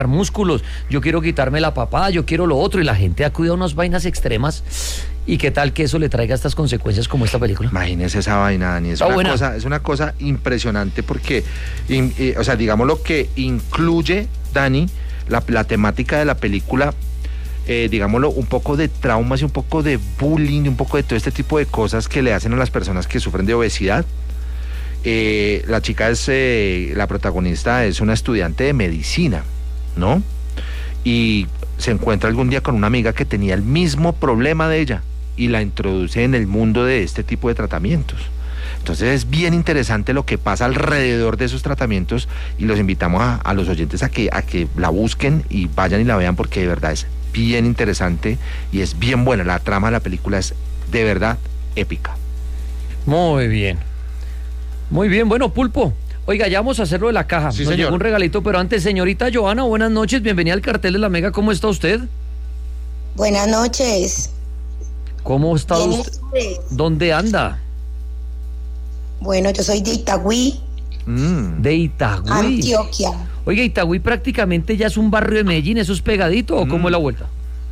músculos, yo quiero quitarme la papada, yo quiero lo otro, y la gente acude a unas vainas extremas, y qué tal que eso le traiga estas consecuencias como esta película. Imagínese esa vaina, Dani, es una cosa impresionante porque, o sea, digamos lo que incluye, Dani, la temática de la película, digámoslo, un poco de traumas y un poco de bullying, un poco de todo este tipo de cosas que le hacen a las personas que sufren de obesidad. La chica la protagonista es una estudiante de medicina, ¿no? Y se encuentra algún día con una amiga que tenía el mismo problema de ella y la introduce en el mundo de este tipo de tratamientos. Entonces es bien interesante lo que pasa alrededor de esos tratamientos, y los invitamos a los oyentes a que la busquen y vayan y la vean, porque de verdad es bien interesante y es bien buena. La trama de la película es de verdad épica. Muy bien. Muy bien, bueno, Pulpo. Oiga, ya vamos a hacerlo de la caja. Sí, Nos llegó un regalito, pero antes, señorita Joana, buenas noches, bienvenida al cartel de la Mega. ¿Cómo está usted? Buenas noches. ¿Cómo está usted? ¿Dónde anda? Bueno, yo soy de Itagüí. De Itagüí. Antioquia. Oiga, Itagüí prácticamente ya es un barrio de Medellín, ¿eso es pegadito o cómo es la vuelta?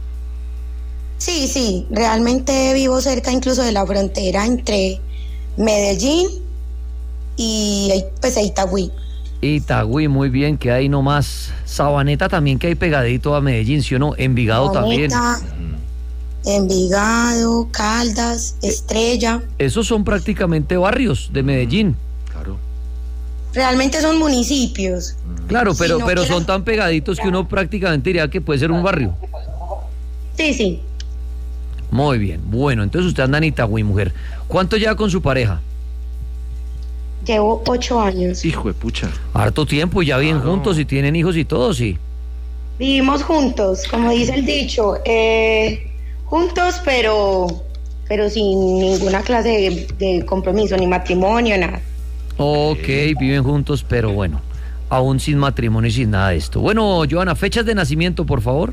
Sí, realmente vivo cerca incluso de la frontera entre Medellín y pues Itagüí. Itagüí, muy bien, que hay nomás. Sabaneta también, que hay pegadito a Medellín, ¿sí o no? Envigado también. Envigado, Caldas, Estrella. Esos son prácticamente barrios de Medellín. Claro. Realmente son municipios. Claro, pero, no pero son tan pegaditos que uno prácticamente diría que puede ser un barrio. Sí. Muy bien, bueno, entonces usted anda en Itagüí, mujer. ¿Cuánto lleva con su pareja? Llevo 8 años. Hijo de pucha. Harto tiempo, ya viven juntos y tienen hijos y todo, sí. Vivimos juntos, como dice el dicho, juntos pero sin ninguna clase de compromiso, ni matrimonio, nada. Ok, viven juntos, pero bueno, aún sin matrimonio y sin nada de esto. Bueno, Joana, fechas de nacimiento, por favor.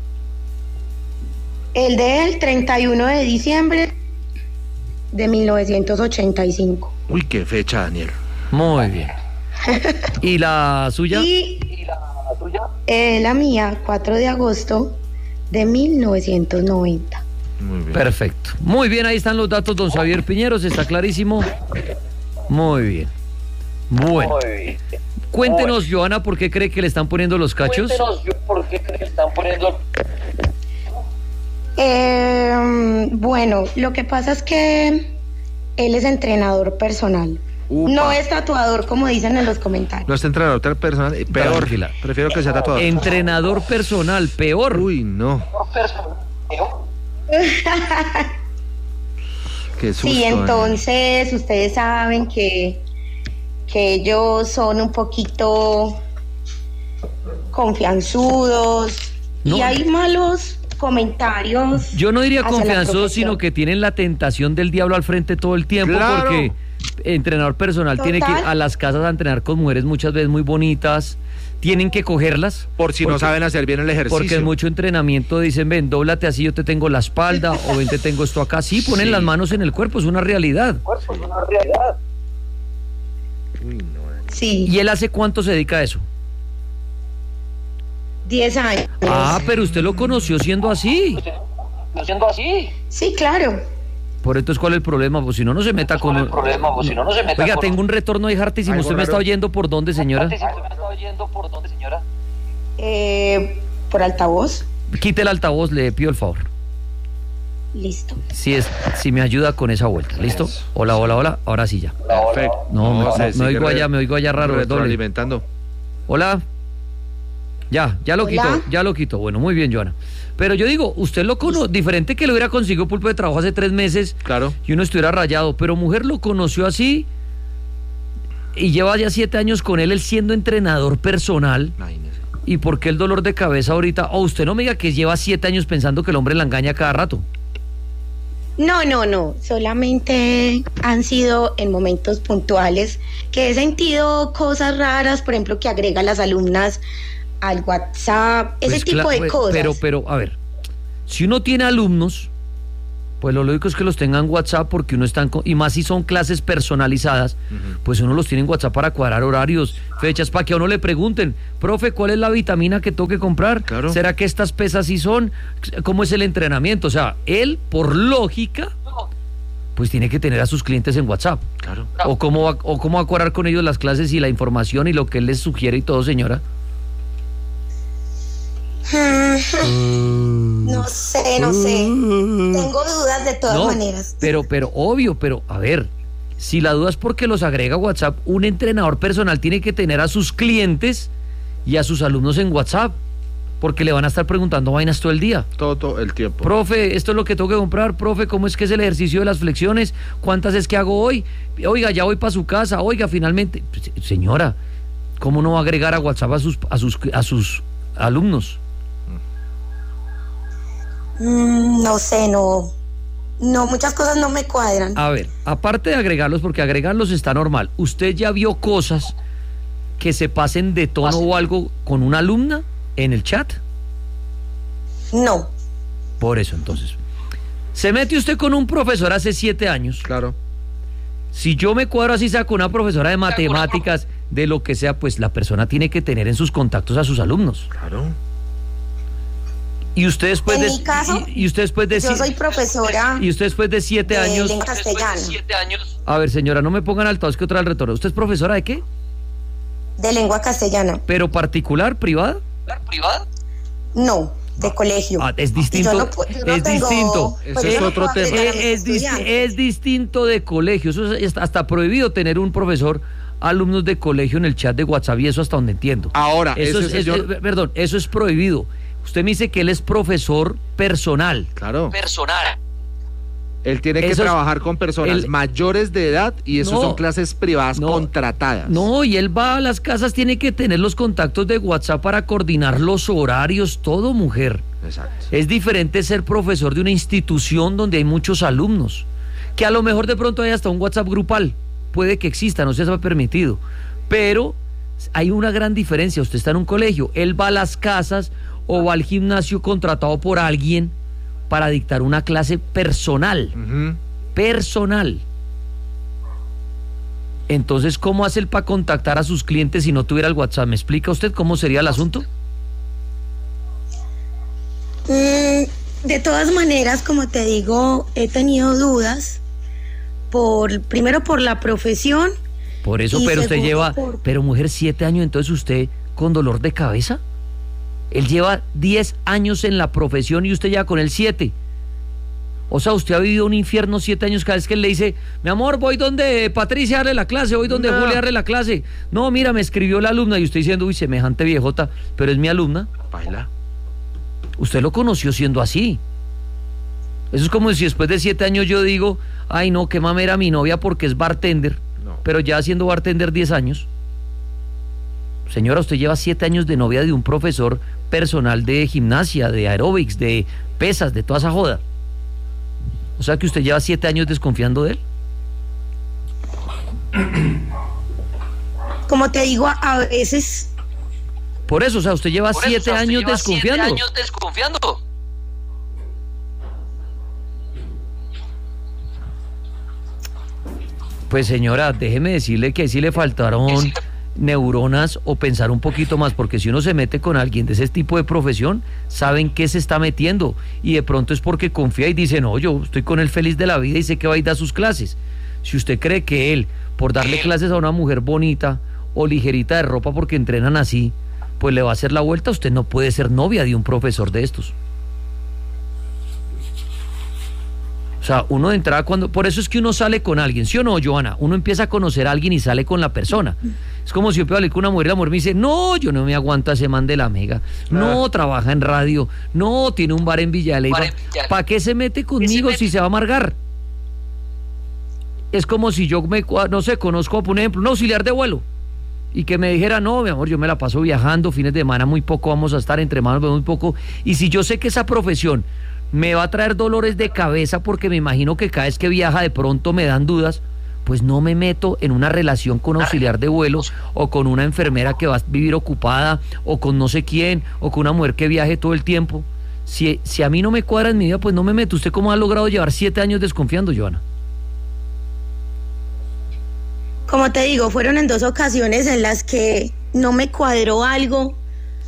El del 31 de diciembre de 1985. Uy, qué fecha, Daniel. Muy bien. ¿Y la suya? La mía, 4 de agosto de 1990. Muy bien. Perfecto. Muy bien, ahí están los datos, don Xavier Piñeros, está clarísimo. Muy bien. Bueno. Cuéntenos, Joana, ¿por qué cree que le están poniendo los cachos? Bueno, lo que pasa es que él es entrenador personal. Upa. No es tatuador, como dicen en los comentarios. No es entrenador personal, peor. Tranquila. Prefiero que sea tatuador. Entrenador personal, peor. Uy, no. Qué susto. Sí, entonces ustedes saben que ellos son un poquito confianzudos, No. y hay malos comentarios. Yo no diría hacia la confianzoso, profesión. sino que tienen la tentación del diablo al frente todo el tiempo, Claro. porque entrenador personal tiene que ir Total. a las casas a entrenar con mujeres muchas veces muy bonitas, tienen que cogerlas. Por si no porque- saben hacer bien el ejercicio. Porque es mucho entrenamiento, dicen, ven, dóblate así, yo te tengo la espalda, o ven, te tengo esto acá. Sí, ponen Sí. las manos en el cuerpo, es una realidad. Uy, no. Sí, ¿Y él hace cuánto se dedica a eso? 10 años. Ah, pero usted lo conoció siendo así. Sí, claro. Por entonces, ¿cuál es el problema? Pues si no, no se meta con... Oiga, tengo un retorno de hartísimo. Algo ¿Usted me está raro. oyendo por dónde, señora? Por altavoz. Quite el altavoz, le pido el favor. Listo. Si me ayuda con esa vuelta, ¿listo? Hola, ahora sí ya. Perfecto. No, se me sigue oigo allá raro, doble. retroalimentando. Hola. Ya lo Hola. quito, ya lo quito. Bueno, muy bien, Joana. Pero yo digo, usted lo conoce, diferente que lo hubiera conseguido Pulpo de trabajo hace 3 meses. Claro. Y uno estuviera rayado, pero mujer lo conoció así y lleva ya 7 años con él siendo entrenador personal. Imagínese. ¿Y por qué el dolor de cabeza ahorita? O usted no me diga que lleva 7 años pensando que el hombre la engaña cada rato. No. Solamente han sido en momentos puntuales que he sentido cosas raras, por ejemplo, que agrega a las alumnas al WhatsApp, ese Pues tipo de cosas. Pero, a ver, si uno tiene alumnos, Pues lo lógico es que los tengan WhatsApp porque uno está y más si son clases personalizadas, pues uno los tiene en WhatsApp para cuadrar horarios, fechas, para que a uno le pregunten, profe, ¿cuál es la vitamina que tengo que comprar? Claro. ¿Será que estas pesas sí son? ¿Cómo es el entrenamiento? O sea, él, por lógica, pues tiene que tener a sus clientes en WhatsApp. Claro. ¿O cómo va a cuadrar con ellos las clases y la información y lo que él les sugiere y todo, señora? No sé. Tengo dudas de todas maneras. Pero obvio, pero a ver, si la duda es porque los agrega a WhatsApp, un entrenador personal tiene que tener a sus clientes y a sus alumnos en WhatsApp, porque le van a estar preguntando vainas todo el día. Todo el tiempo. Profe, esto es lo que tengo que comprar. Profe, ¿cómo es que es el ejercicio de las flexiones? ¿Cuántas es que hago hoy? Oiga, ya voy para su casa. Oiga, finalmente. Señora, ¿cómo no va a agregar a WhatsApp a sus alumnos? No sé, no, muchas cosas no me cuadran. A ver, aparte de agregarlos, porque agregarlos está normal, ¿usted ya vio cosas que se pasen de tono o algo con una alumna en el chat? No. Por eso, entonces, se mete usted con un profesor hace 7 años. Claro. Si yo me cuadro así, sea con una profesora de matemáticas, de lo que sea, pues la persona tiene que tener en sus contactos a sus alumnos. Claro. Y usted después en mi caso, yo soy profesora. Y usted después de 7 años. En castellano. A ver, señora, no me pongan altavoz que otra vez el retorno. ¿Usted es profesora de qué? De lengua castellana. ¿Pero particular, privada? No, de colegio. Es distinto. Distinto. Ese es otro tema. Es distinto de colegio. Eso es hasta prohibido tener un profesor, alumnos de colegio en el chat de WhatsApp, y eso hasta donde entiendo. Ahora, eso eso es prohibido. Usted me dice que él es profesor personal. Claro. Personal. Él tiene que trabajar con personas mayores de edad y eso son clases privadas contratadas. No, y él va a las casas, tiene que tener los contactos de WhatsApp para coordinar los horarios, todo, mujer. Exacto. Es diferente ser profesor de una institución donde hay muchos alumnos, que a lo mejor de pronto hay hasta un WhatsApp grupal. Puede que exista, no se ha permitido. Pero hay una gran diferencia. Usted está en un colegio, él va a las casas o va al gimnasio contratado por alguien para dictar una clase personal. Personal. Entonces, ¿cómo hace él para contactar a sus clientes si no tuviera el WhatsApp? ¿Me explica usted cómo sería el asunto? De todas maneras, como te digo, he tenido dudas. Primero por la profesión. Por eso, pero usted lleva, pero mujer, 7 años, entonces usted con dolor de cabeza. Él lleva 10 años en la profesión y usted lleva con él 7. O sea, usted ha vivido un infierno 7 años cada vez que él le dice, mi amor, voy donde Patricia a darle la clase, voy donde Julia a darle la clase. No, mira, me escribió la alumna, y usted diciendo, uy, semejante viejota, pero es mi alumna. Baila. Usted lo conoció siendo así. Eso es como si después de 7 años yo digo, ay no, qué mamera mi novia porque es bartender, pero ya siendo bartender 10 años. Señora, usted lleva 7 años de novia de un profesor personal de gimnasia, de aeróbics, de pesas, de toda esa joda. O sea que usted lleva 7 años desconfiando de él. Como te digo, a veces... Por eso, o sea, usted lleva 7 años desconfiando. 7 años desconfiando. Pues señora, déjeme decirle que ahí sí le faltaron neuronas o pensar un poquito más, porque si uno se mete con alguien de ese tipo de profesión, saben qué se está metiendo, y de pronto es porque confía y dice, no, yo estoy con él feliz de la vida y sé que va a ir a dar sus clases. Si usted cree que él, por darle clases a una mujer bonita o ligerita de ropa porque entrenan así, pues le va a hacer la vuelta, usted no puede ser novia de un profesor de estos. O sea, uno de entrada por eso es que uno sale con alguien, ¿sí o no, Johanna? Uno empieza a conocer a alguien y sale con la persona. Es como si yo puedo hablar con una mujer y la mujer me dice, no, yo no me aguanto a ese man de la Mega, no, trabaja en radio, no, tiene un bar en Villa de Leyva. ¿Para qué se mete conmigo si se va a amargar? Es como si yo no sé, conozco, por ejemplo, un auxiliar de vuelo y que me dijera, no, mi amor, yo me la paso viajando, fines de semana muy poco vamos a estar, entre manos muy poco, y si yo sé que esa profesión me va a traer dolores de cabeza porque me imagino que cada vez que viaja de pronto me dan dudas, pues no me meto en una relación con auxiliar de vuelo o con una enfermera que va a vivir ocupada o con no sé quién o con una mujer que viaje todo el tiempo. Si a mí no me cuadra en mi vida, pues no me meto. ¿Usted cómo ha logrado llevar 7 años desconfiando, Joana? Como te digo, fueron en 2 ocasiones en las que no me cuadró algo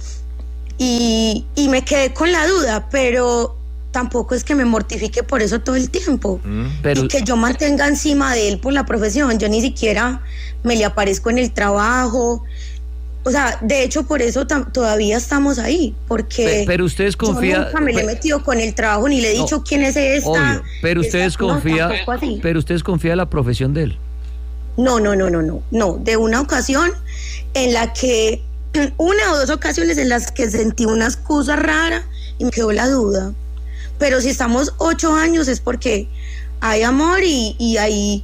y me quedé con la duda, pero tampoco es que me mortifique por eso todo el tiempo. Y que yo mantenga encima de él por la profesión. Yo ni siquiera me le aparezco en el trabajo. O sea, de hecho, por eso todavía estamos ahí, porque pero ustedes confían. Yo nunca me le he metido con el trabajo ni le he dicho quién es esta. Obvio, pero ustedes confían. Pero ustedes confían en la profesión de él. No. De una ocasión en la que, 1 o 2 ocasiones en las que sentí una excusa rara y me quedó la duda. Pero si estamos 8 años es porque hay amor y hay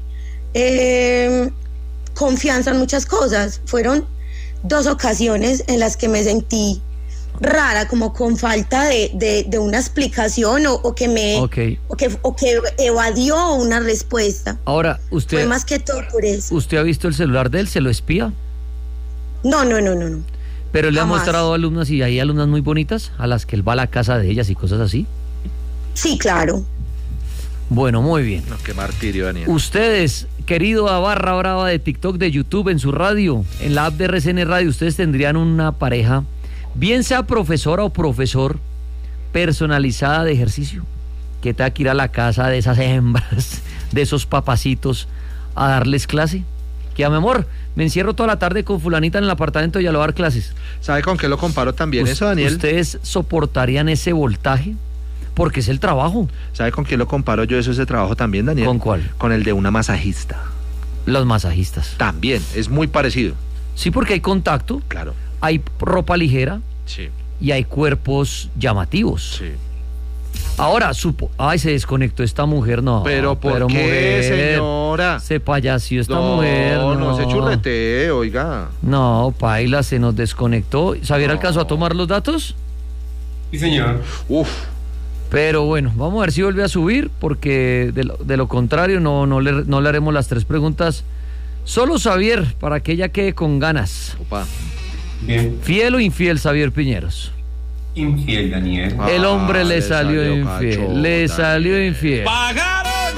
confianza en muchas cosas. Fueron 2 ocasiones en las que me sentí rara, como con falta de una explicación o que evadió una respuesta. Ahora, usted... Fue más que todo por eso. ¿Usted ha visto el celular de él? ¿Se lo espía? No. ¿Pero le ha Jamás. mostrado alumnas y hay alumnas muy bonitas a las que él va a la casa de ellas y cosas así? Sí, claro. Bueno, muy bien. No, qué martirio, Daniel. Ustedes, querido a barra brava de TikTok, de YouTube, en su radio, en la app de RCN Radio, ustedes tendrían una pareja, bien sea profesora o profesor, personalizada de ejercicio, que tenga que ir a la casa de esas hembras, de esos papacitos, a darles clase. Que a mi amor, me encierro toda la tarde con fulanita en el apartamento y ya le voy a dar clases. ¿Sabe con qué lo comparo también eso, Daniel? ¿Ustedes soportarían ese voltaje? Porque es el trabajo. ¿Sabe con qué lo comparo yo ese trabajo también, Daniel? ¿Con cuál? Con el de una masajista. Los masajistas. También, es muy parecido. Sí, porque hay contacto. Claro. Hay ropa ligera. Sí. Y hay cuerpos llamativos. Sí. Ahora, ay, se desconectó esta mujer, no. ¿Pero por qué, mujer, señora? Se payació esta mujer. No se churretee, oiga. No, paila, se nos desconectó. ¿Xavier alcanzó a tomar los datos? Sí, señor. Uf. Pero bueno, vamos a ver si vuelve a subir, porque de lo contrario no le haremos las 3 preguntas. Solo Xavier, para que ella quede con ganas. Opa. Bien. ¿Fiel o infiel, Xavier Piñeros? Infiel, Daniel. El hombre le salió infiel. cachota, Le salió infiel. ¡Pagaron!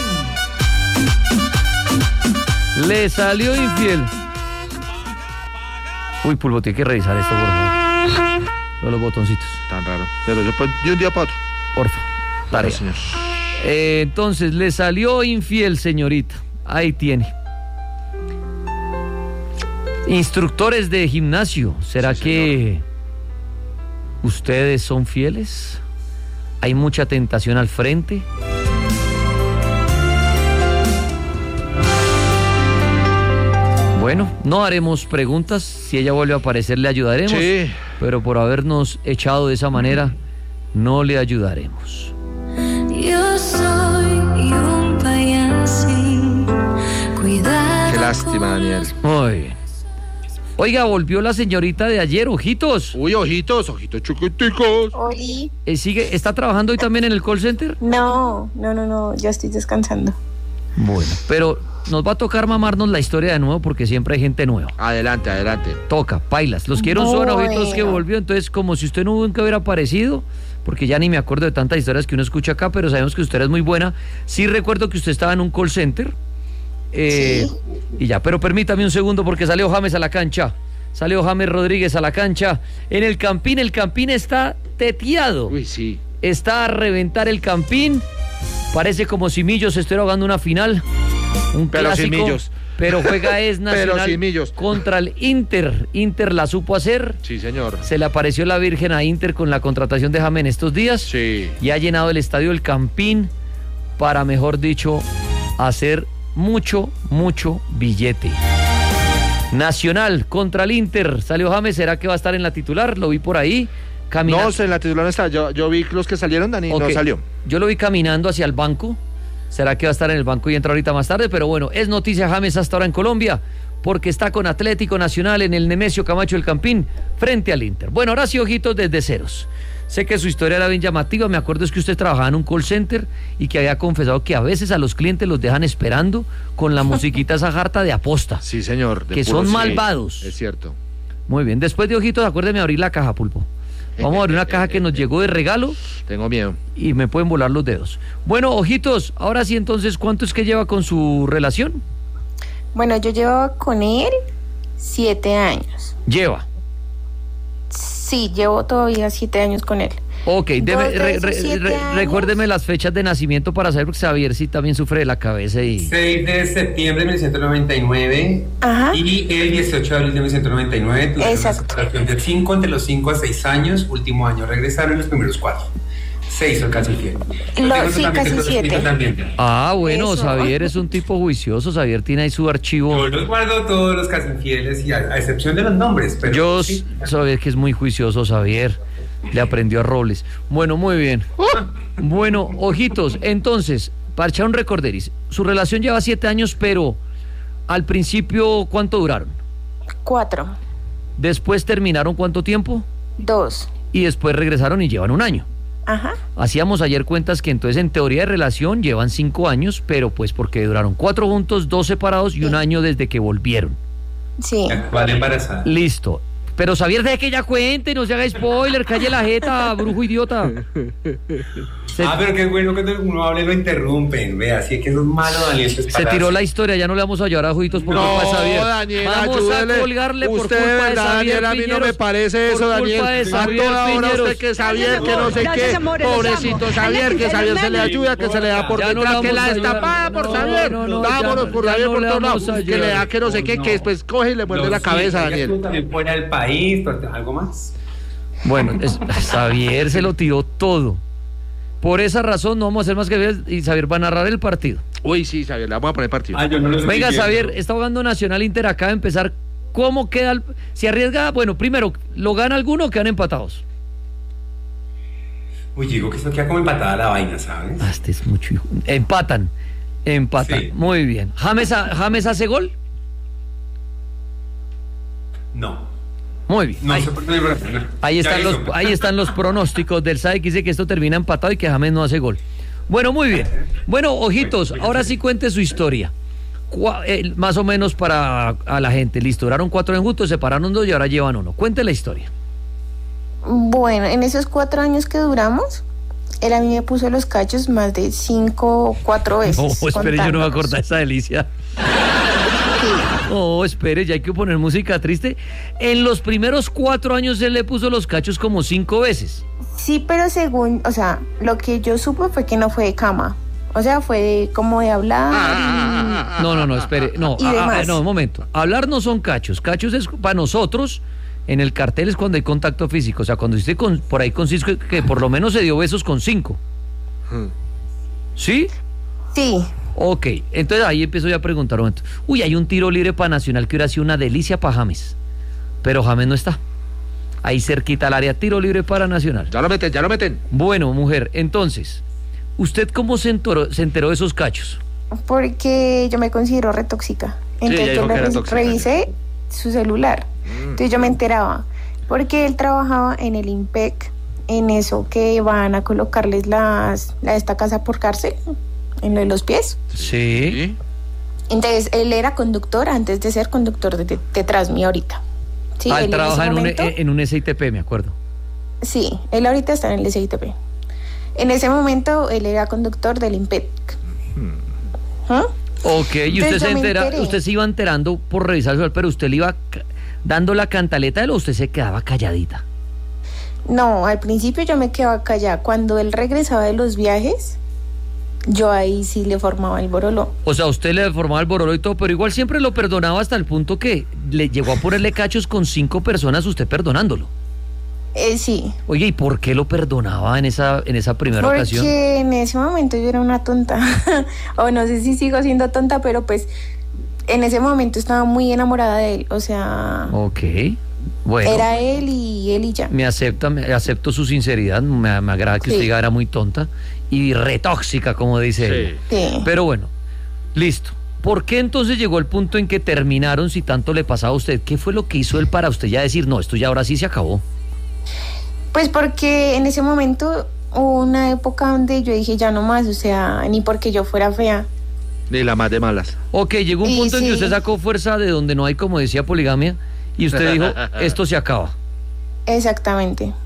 Le salió infiel. Uy, Pulvo, tiene que revisar esto, por favor. Los botoncitos. Tan raro. Pero yo pues, de un día para otro. Porfa. Tarea. Señor. Entonces, le salió infiel, señorita. Ahí tiene. Instructores de gimnasio. ¿Será Sí, que ustedes son fieles? ¿Hay mucha tentación al frente? Bueno, no haremos preguntas. Si ella vuelve a aparecer, le ayudaremos. Sí. Pero por habernos echado de esa manera, no le ayudaremos. Yo soy un payaso. Cuidado. Qué lástima, Daniel. Muy bien. Oiga, volvió la señorita de ayer, ojitos. Uy, ojitos chiquiticos. Oli. ¿Está trabajando hoy también en el call center? No, ya estoy descansando. Bueno, pero nos va a tocar mamarnos la historia de nuevo porque siempre hay gente nueva. Adelante. Toca, pailas. Los quiero son ojitos que volvió, entonces como si usted nunca hubiera aparecido, porque ya ni me acuerdo de tantas historias que uno escucha acá, pero sabemos que usted es muy buena. Sí recuerdo que usted estaba en un call center. Sí. Y ya, pero permítame un segundo porque salió James a la cancha. Salió James Rodríguez a la cancha. En el Campín está teteado. Uy, sí. Está a reventar el Campín. Parece como si Millos estuviera jugando una final. Un pero clásico. sin Millos. Pero juega es Nacional Pero sin Millos. contra el Inter. Inter la supo hacer. Sí, señor. Se le apareció la Virgen a Inter con la contratación de James en estos días. Sí. Y ha llenado el estadio del Campín para, mejor dicho, hacer mucho billete. Nacional contra el Inter. Salió James, ¿será que va a estar en la titular? Lo vi por ahí caminando. No, en la titular no está. Yo vi los que salieron, Dani, Okay. no salió. Yo lo vi caminando hacia el banco. ¿Será que va a estar en el banco y entra ahorita más tarde? Pero bueno, es noticia James hasta ahora en Colombia, porque está con Atlético Nacional en el Nemesio Camacho del Campín frente al Inter. Bueno, ahora sí, ojitos desde ceros. Sé que su historia era bien llamativa. Me acuerdo es que usted trabajaba en un call center y que había confesado que a veces a los clientes los dejan esperando con la musiquita esa jarta de aposta. Sí, señor. Que son malvados. Es cierto. Muy bien. Después de ojitos, acuérdeme abrir la caja, Pulpo. Vamos a abrir una caja que nos llegó de regalo Tengo miedo. y me pueden volar los dedos. Bueno, ojitos, ahora sí entonces, ¿cuánto es que lleva con su relación? Bueno, yo llevo con él 7 años. Lleva. Sí, llevo todavía 7 años con él. Ok, Dos de esos 7 años. recuérdeme las fechas de nacimiento para saber, porque Xavier sí también sufre de la cabeza y... 6 de septiembre de 1999 Ajá. y el 18 de abril de 1999. Tuvieron Exacto. una separación de 5 entre los 5 a 6 años. Último año regresaron los primeros 4. 6 son casi fiel. Sí, casi 7. Ah, bueno, Eso. Xavier es un tipo juicioso, Xavier tiene ahí su archivo. Yo los guardo todos los casi infieles y a excepción de los nombres. Pero Yo sí. Xavier que es muy juicioso, Xavier. Le aprendió a Robles. Bueno, muy bien. Bueno, ojitos, entonces, para echar un recorderis, su relación lleva 7 años, pero al principio, ¿cuánto duraron? 4. Después terminaron, ¿cuánto tiempo? 2. Y después regresaron y llevan 1 año. Ajá. Hacíamos ayer cuentas que entonces en teoría de relación llevan 5 años, pero pues porque duraron 4 juntos, 2 separados y 1 año desde que volvieron. Sí. Actual embarazada. Listo. Pero Xavier, deje que ella cuente, no se haga spoiler, calle la jeta, brujo idiota. Pero qué bueno que cuando uno habla y lo interrumpen. Vea, así que eso es malo, Daniel. Se tiró la historia, ya no le vamos a llevar a juguitos por culpa de Xavier. Daniel, Vamos ayúdele. a colgarle por Usted, culpa de Xavier Daniel, a mí no Piñeros. me parece eso, Por culpa Daniel. de A Xavier toda hora Piñeros. usted que Xavier, que no sé Gracias, qué. amores, los Pobrecito amo. Xavier, que Xavier se le ayuda, que se le da por Ya no detrás, le que la vamos a destapada ayudar. por No, Xavier. no, Vámonos ya- por ya Xavier no por le todos vamos lados. a Que le da ayudar. que no sé qué, que después coge y le muerde la cabeza, Daniel. También fuera del país, pero algo más. Bueno, Xavier se lo tiró todo. Por esa razón no vamos a hacer más que ver y Xavier va a narrar el partido. Uy, sí, Xavier, le vamos a poner partido. Yo no lo estoy Venga, viendo. Xavier, está jugando Nacional Inter, acaba de empezar. ¿Cómo queda? Si arriesga, bueno, primero, ¿lo gana alguno o quedan empatados? Uy, digo que esto queda como empatada la vaina, ¿sabes? Este es mucho hijo. Empatan. Sí. Muy bien. ¿James hace gol? No. Muy bien. No sé por qué no. Ahí están los pronósticos del SAE que dice que esto termina empatado y que James no hace gol. Bueno, muy bien. Bueno, ojitos, ahora sí cuente su historia. Más o menos para a la gente. Listo, duraron 4 en juntos, separaron 2 y ahora llevan 1. Cuente la historia. Bueno, en esos 4 años que duramos, él a mí me puso los cachos más de 4 veces. No, espere, yo no me contándolos. acuerdo de esa delicia. No, espere, ya hay que poner música triste. En los primeros 4 años él le puso los cachos como 5 veces. Sí, pero según, o sea, lo que yo supe fue que no fue de cama. O sea, fue como de hablar. No, espere. No, Y demás. no, un momento. Hablar no son cachos. Cachos es para nosotros. En el cartel es cuando hay contacto físico. O sea, cuando usted por ahí con 5, que por lo menos se dio besos con 5. ¿Sí? Sí. Ok, entonces ahí empiezo ya a preguntar un momento. Uy, hay un tiro libre para Nacional que hubiera sido una delicia para James. Pero James no está. Ahí cerquita al área, tiro libre para Nacional. Ya lo meten. Bueno, mujer, entonces, ¿usted cómo se enteró de esos cachos? Porque yo me considero re tóxica. ella Entonces dijo yo que era le tóxica. revisé su celular. Entonces yo me enteraba. Porque él trabajaba en el IMPEC, en eso que van a colocarles esta casa por cárcel, en lo de los pies. Sí. Entonces él era conductor antes de ser conductor de Transmi ahorita. Sí, Él él trabaja ese momento- en un SITP, me acuerdo. Sí, él ahorita está en el SITP. En ese momento él era conductor del IMPEC. ¿Ah? Ok, y usted Entonces se yo me entera, enteré. usted se iba enterando por revisar el celular, pero usted le iba dando la cantaleta de él o usted se quedaba calladita. No, al principio yo me quedaba callada. Cuando él regresaba de los viajes, yo ahí sí le formaba el borolo. O sea, usted le formaba el borolo y todo, pero igual siempre lo perdonaba hasta el punto que le llegó a ponerle cachos con 5 personas usted perdonándolo. Sí, Oye, ¿y por qué lo perdonaba en esa primera porque ocasión? en ese momento yo era una tonta. O no sé si sigo siendo tonta, pero pues en ese momento estaba muy enamorada de él. O sea, Ok, bueno. era él y ya. Me acepto su sinceridad, me agrada que Sí. usted diga era muy tonta y re tóxica, como dice él. Sí. Pero bueno, listo. ¿Por qué entonces llegó el punto en que terminaron si tanto le pasaba a usted? ¿Qué fue lo que hizo él para usted ya decir, no, esto ya ahora sí se acabó? Pues porque en ese momento hubo una época donde yo dije ya no más, o sea, ni porque yo fuera fea. Ni la más de malas. Ok, llegó un Y punto en que sí. usted sacó fuerza de donde no hay, como decía, poligamia, y usted dijo, esto se acaba. Exactamente.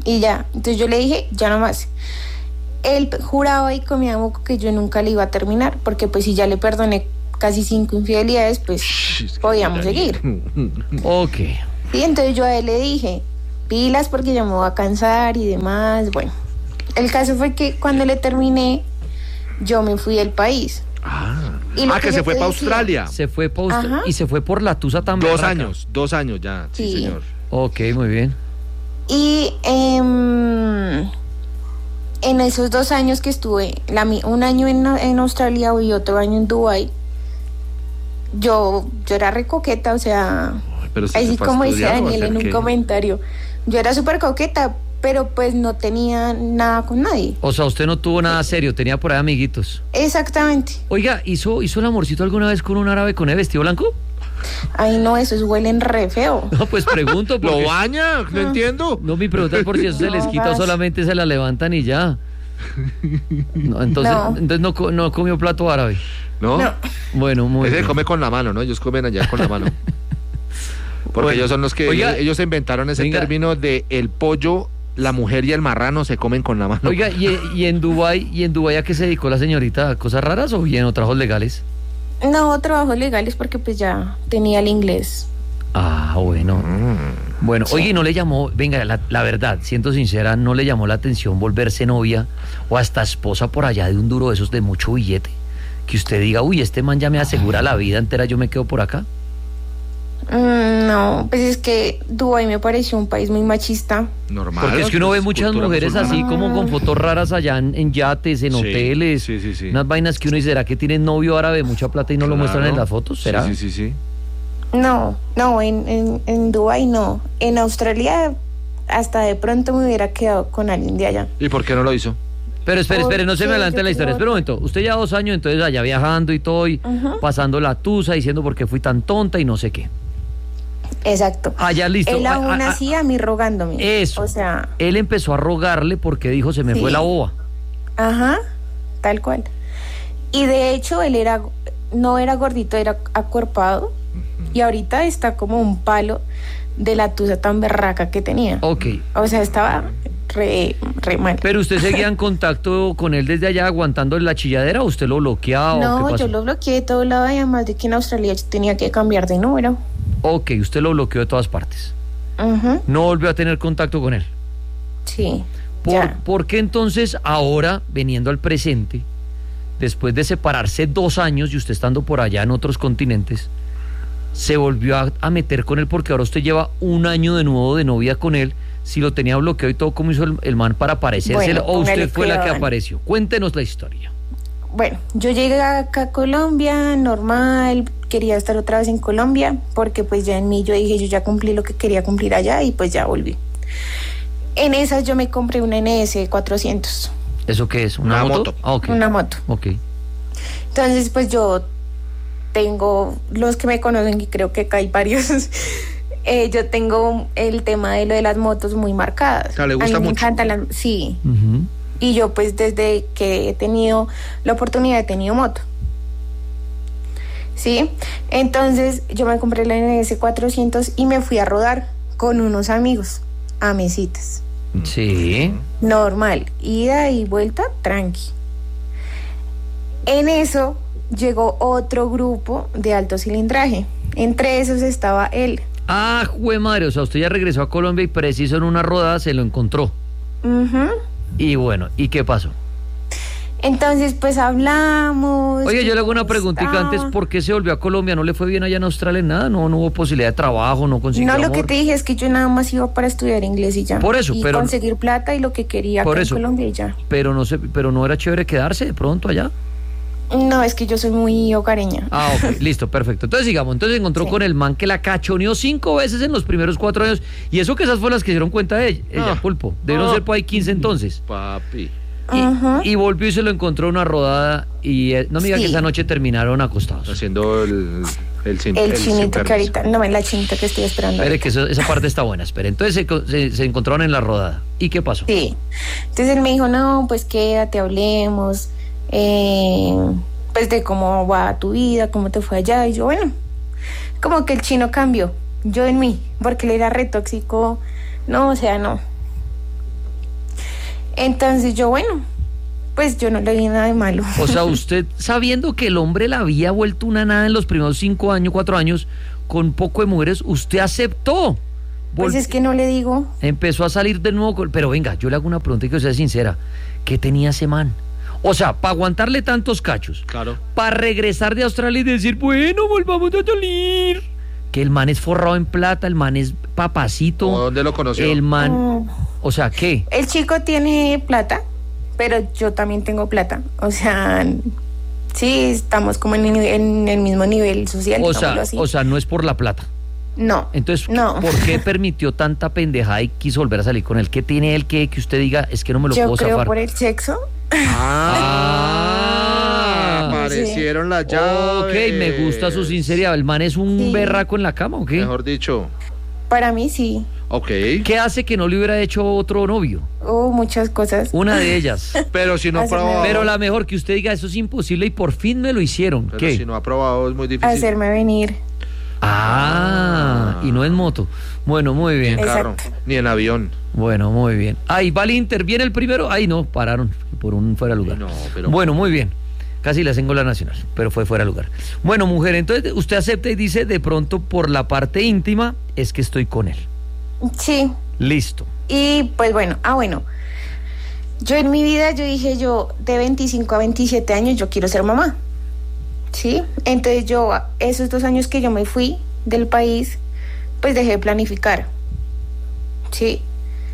Y ya, entonces yo le dije, ya no más. Él juraba y comía moco que yo nunca le iba a terminar, porque pues si ya le perdoné casi 5 infidelidades, pues podíamos seguir. Ok. Y entonces yo a él le dije, pilas porque yo me voy a cansar y demás. Bueno, el caso fue que cuando le terminé, yo me fui del país. Que se fue para Australia. Se fue y se fue por la tusa también. 2 años ya, sí, señor. Ok, muy bien. Y en esos 2 años que estuve, un año en Australia y otro año en Dubái, yo era re coqueta, o sea, así como dice Daniel en un comentario, yo era súper coqueta, pero pues no tenía nada con nadie. O sea, usted no tuvo nada serio, tenía por ahí amiguitos. Exactamente. Oiga, ¿hizo el amorcito alguna vez con un árabe con el vestido blanco? Ay, no, esos huelen re feo. No, pues pregunto. ¿Lo baña? No entiendo. No, mi pregunta es por si eso se les quita o solamente se la levantan y ya. No, entonces no comió plato árabe. ¿No? Bueno, muy Ese bien. come con la mano, ¿no? Ellos comen allá con la mano. Porque ellos son los que... ellos inventaron ese término de el pollo, la mujer y el marrano se comen con la mano. Oiga, ¿y en Dubái a qué se dedicó la señorita? ¿A cosas raras o bien o trabajos legales? No, trabajos legales porque pues ya tenía el inglés. Ah, bueno. Bueno, sí. Oye, ¿y no le llamó, venga, la verdad, siendo sincera, no le llamó la atención volverse novia o hasta esposa por allá de un duro de esos de mucho billete? Que usted diga, uy, este man ya me asegura la vida entera, yo me quedo por acá. No, pues es que Dubái me pareció un país muy machista. Normal. Porque es que uno ve muchas mujeres así como con fotos raras allá en yates, en hoteles. Sí. Unas vainas que uno dice, ¿será que tienen novio árabe, mucha plata y no lo muestran en las fotos? ¿Será? Sí. No, en Dubái no. En Australia hasta de pronto me hubiera quedado con alguien de allá. ¿Y por qué no lo hizo? Pero espere, no se me adelante la historia. Espera un momento. Usted ya 2 años entonces allá viajando y todo, y pasando la tusa, diciendo por qué fui tan tonta y no sé qué. Exacto. Allá listo. Él aún así a mí rogándome. Eso. O sea, él empezó a rogarle porque dijo, se me fue la boba. Ajá, tal cual. Y de hecho él no era gordito, era acuerpado. Y ahorita está como un palo de la tusa tan berraca que tenía. Ok. O sea, estaba re mal. ¿Pero usted seguía en contacto con él desde allá aguantando la chilladera o usted lo bloqueaba? No, ¿o qué pasó? yo lo bloqueé de todo lado y además de que en Australia yo tenía que cambiar de número. Ok, usted lo bloqueó de todas partes. No volvió a tener contacto con él. Sí. ¿Por qué entonces ahora, veniendo al presente, después de separarse 2 años y usted estando por allá en otros continentes, se volvió a meter con él? Porque ahora usted lleva 1 año de nuevo de novia con él. Si lo tenía bloqueado y todo, ¿cómo hizo el man para aparecerse? ¿O usted fue la que apareció? Cuéntenos la historia. Bueno, yo llegué acá a Colombia, normal, quería estar otra vez en Colombia, porque pues ya en mí yo dije, yo ya cumplí lo que quería cumplir allá y pues ya volví. En esas yo me compré una NS 400. ¿Eso qué es? ¿Una moto? Ah, okay. Una moto. Ok. Entonces pues yo tengo, los que me conocen, y creo que acá hay varios, yo tengo el tema de lo de las motos muy marcadas. O sea, ¿le gusta mucho? Me encantan sí. Y yo pues desde que he tenido la oportunidad he tenido moto. ¿Sí? Entonces yo me compré la NS 400 y me fui a rodar con unos amigos a Mesitas. Sí. Normal, ida y vuelta, tranqui. En eso llegó otro grupo de alto cilindraje. Entre esos estaba él. Ah, jue madre, o sea, usted ya regresó a Colombia y preciso en una rodada se lo encontró. Y bueno, ¿y qué pasó? Entonces, pues hablamos. Oye, yo le hago una preguntita antes, ¿por qué se volvió a Colombia? ¿No le fue bien allá en Australia en nada? ¿No hubo posibilidad de trabajo? ¿No consiguió No, amor? lo que te dije es que yo nada más iba para estudiar inglés y ya. Por eso, y pero... conseguir plata y lo que quería acá en Colombia y ya. Pero no era chévere quedarse de pronto allá. No, es que yo soy muy hogareña. Ah, ok, listo, perfecto. Entonces sigamos, entonces encontró con el man que la cachoneó 5 veces en los primeros 4 años. Y eso que esas fueron las que dieron cuenta de ella, Pulpo. Debieron ser por ahí 15 entonces. Papi. Y volvió y se lo encontró en una rodada y no me diga que esa noche terminaron acostados. Haciendo el chinito que ahorita, no, la chinita que estoy esperando. Espere, que esa parte está buena, espere. Entonces se encontraron en la rodada. ¿Y qué pasó? Sí. Entonces él me dijo, no, pues quédate, hablemos. Pues de cómo va tu vida, cómo te fue allá. Y yo, bueno, como que el chino cambió, yo en mí, porque él era re tóxico. No, o sea, no. Entonces yo, bueno, pues yo no le vi nada de malo. O sea, usted sabiendo que el hombre la había vuelto una nada en los primeros 5 años, 4 años, con poco de mujeres, usted aceptó. Pues es que no le digo. Empezó a salir de nuevo, pero venga, yo le hago una pregunta y que sea sincera. ¿Qué tenía ese man? O sea, para aguantarle tantos cachos. Claro. Para regresar de Australia y decir, bueno, volvamos a salir. Que el man es forrado en plata, el man es papacito. ¿Dónde lo conoció? El man, o sea, ¿qué? El chico tiene plata, pero yo también tengo plata. O sea, sí, estamos como en el mismo nivel social. O sea, no es por la plata. No. Entonces, no. ¿por qué permitió tanta pendejada y quiso volver a salir con él? ¿Qué tiene él que usted diga, es que no me lo puedo zafar? Yo creo por el sexo. Aparecieron las llaves. Ok, me gusta su sinceridad. ¿El man es un berraco en la cama o qué? Mejor dicho. Para mí sí. Ok. ¿Qué hace que no le hubiera hecho otro novio? Muchas cosas. Una de ellas. Pero si no ha probado. Pero la mejor que usted diga, eso es imposible y por fin me lo hicieron. Pero ¿qué? si no ha probado es muy difícil. Hacerme venir. Y no en moto. Bueno, muy bien. Ni en carro, Exacto. ni en avión. Bueno, muy bien. Va el Inter, viene el primero. No, pararon por un fuera de lugar. No, pero... Bueno, muy bien. Casi le hacen gol a Nacional, pero fue fuera de lugar. Bueno, mujer, entonces usted acepta y dice, de pronto por la parte íntima es que estoy con él. Sí. Listo. Y pues bueno, yo en mi vida yo dije, yo de 25 a 27 años yo quiero ser mamá. ¿Sí? Entonces yo, esos 2 años que yo me fui del país, pues dejé de planificar. ¿Sí?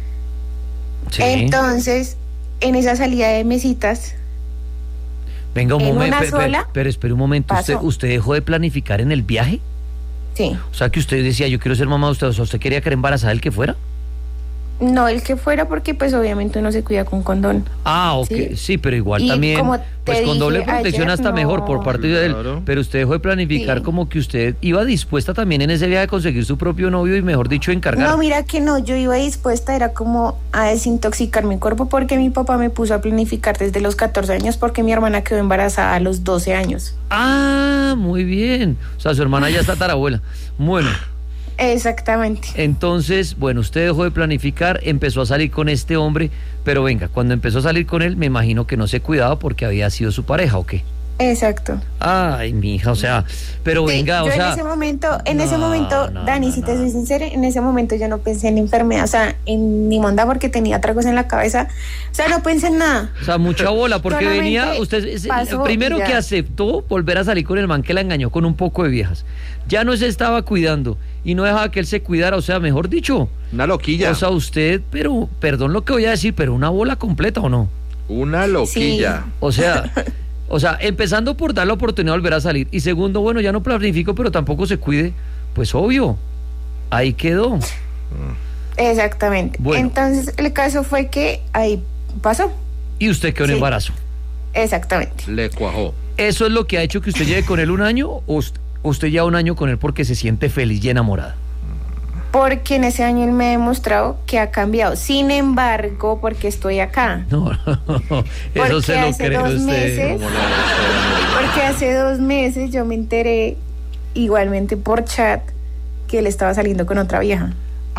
Sí. Entonces, en esa salida de mesitas, venga un en momento, una sola, pero espere un momento, ¿usted dejó de planificar en el viaje? sí. O sea, que usted decía, yo quiero ser mamá, ¿usted quería que era embarazada el que fuera? No el que fuera, porque pues obviamente uno se cuida con condón. Ok, sí, pero igual Y también, como pues te con doble dije protección ayer, hasta mejor por parte de él. Claro. Pero usted dejó de planificar Sí. como que usted iba dispuesta también en ese viaje a conseguir su propio novio y mejor dicho encargar. No, mira que no, yo iba dispuesta, era como a desintoxicar mi cuerpo porque mi papá me puso a planificar desde los 14 años porque mi hermana quedó embarazada a los 12 años. Muy bien. O sea, su hermana ya está tarabuela. Bueno. Exactamente. Entonces, bueno, usted dejó de planificar, empezó a salir con este hombre, pero venga, cuando empezó a salir con él, me imagino que no se cuidaba porque había sido su pareja, ¿o qué? Exacto. Ay, mi hija, o sea, pero Sí, venga, yo o sea... en ese momento, Dani, si te soy sincera, en ese momento yo no pensé en enfermedad, o sea, en ni monda porque tenía otra cosa en la cabeza, o sea, no pensé en nada. O sea, mucha bola, porque Solamente venía, usted, pasó primero y ya. que aceptó volver a salir con el man que la engañó con un poco de viejas. Ya no se estaba cuidando y no dejaba que él se cuidara, o sea, mejor dicho. Una loquilla. O sea, usted, pero, perdón lo que voy a decir, pero una bola completa, ¿o no? Una loquilla. Sí. O sea, empezando por dar la oportunidad de volver a salir. Y segundo, bueno, ya no planifico, pero tampoco se cuide. Pues obvio, ahí quedó. Exactamente. Bueno. Entonces, el caso fue que ahí pasó. Y usted quedó en Sí. embarazo. Exactamente. Le cuajó. ¿Eso es lo que ha hecho que usted lleve con él un año o usted lleva un año con él porque se siente feliz y enamorada? Porque en ese año él me ha demostrado que ha cambiado. Sin embargo, porque estoy acá. No, eso Porque se lo hace cree 2 usted. meses, porque hace 2 meses yo me enteré igualmente por chat que él estaba saliendo con otra vieja.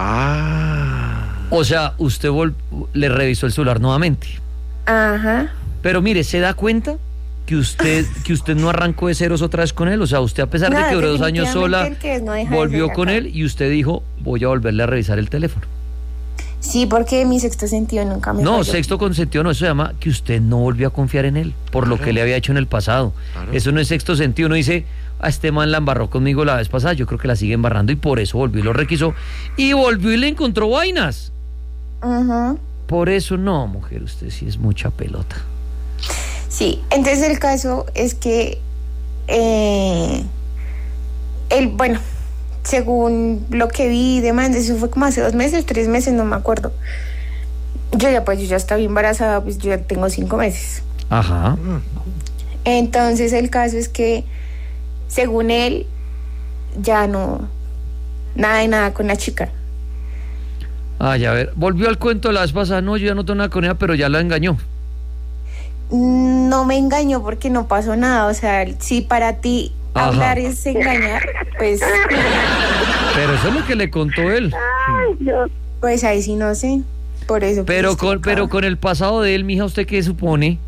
O sea, usted le revisó el celular nuevamente. Ajá. Pero mire, ¿se da cuenta que usted no arrancó de ceros otra vez con él? O sea, usted a pesar de No, que duró 2 años sola, definitivamente el que es no deja de volvió ser con acá. él y usted dijo, voy a volverle a revisar el teléfono. Sí, porque mi sexto sentido nunca me No, falló. sexto consentido no, eso se llama que usted no volvió a confiar en él por lo que le había hecho en el pasado. Claro. Eso no es sexto sentido, uno dice, este man la embarró conmigo la vez pasada, yo creo que la sigue embarrando y por eso volvió y lo requisó. Y volvió y le encontró vainas. Ujú. Por eso no, mujer, usted sí es mucha pelota. Sí, entonces el caso es que él, bueno, según lo que vi y demás, eso fue como hace 2 meses, 3 meses, no me acuerdo. Yo ya estaba embarazada, pues yo ya tengo 5 meses. Ajá. Entonces el caso es que, según él, ya no, nada de nada con la chica. Ay, a ver, volvió al cuento de la vez pasada, no, yo ya no tengo nada con ella, pero ya la engañó. No me engañó porque no pasó nada, o sea, si para ti Ajá. hablar es engañar, pues Pero eso es lo que le contó él. pues ahí sí no sé. Por eso. Pero con el pasado de él, mija, ¿usted qué supone?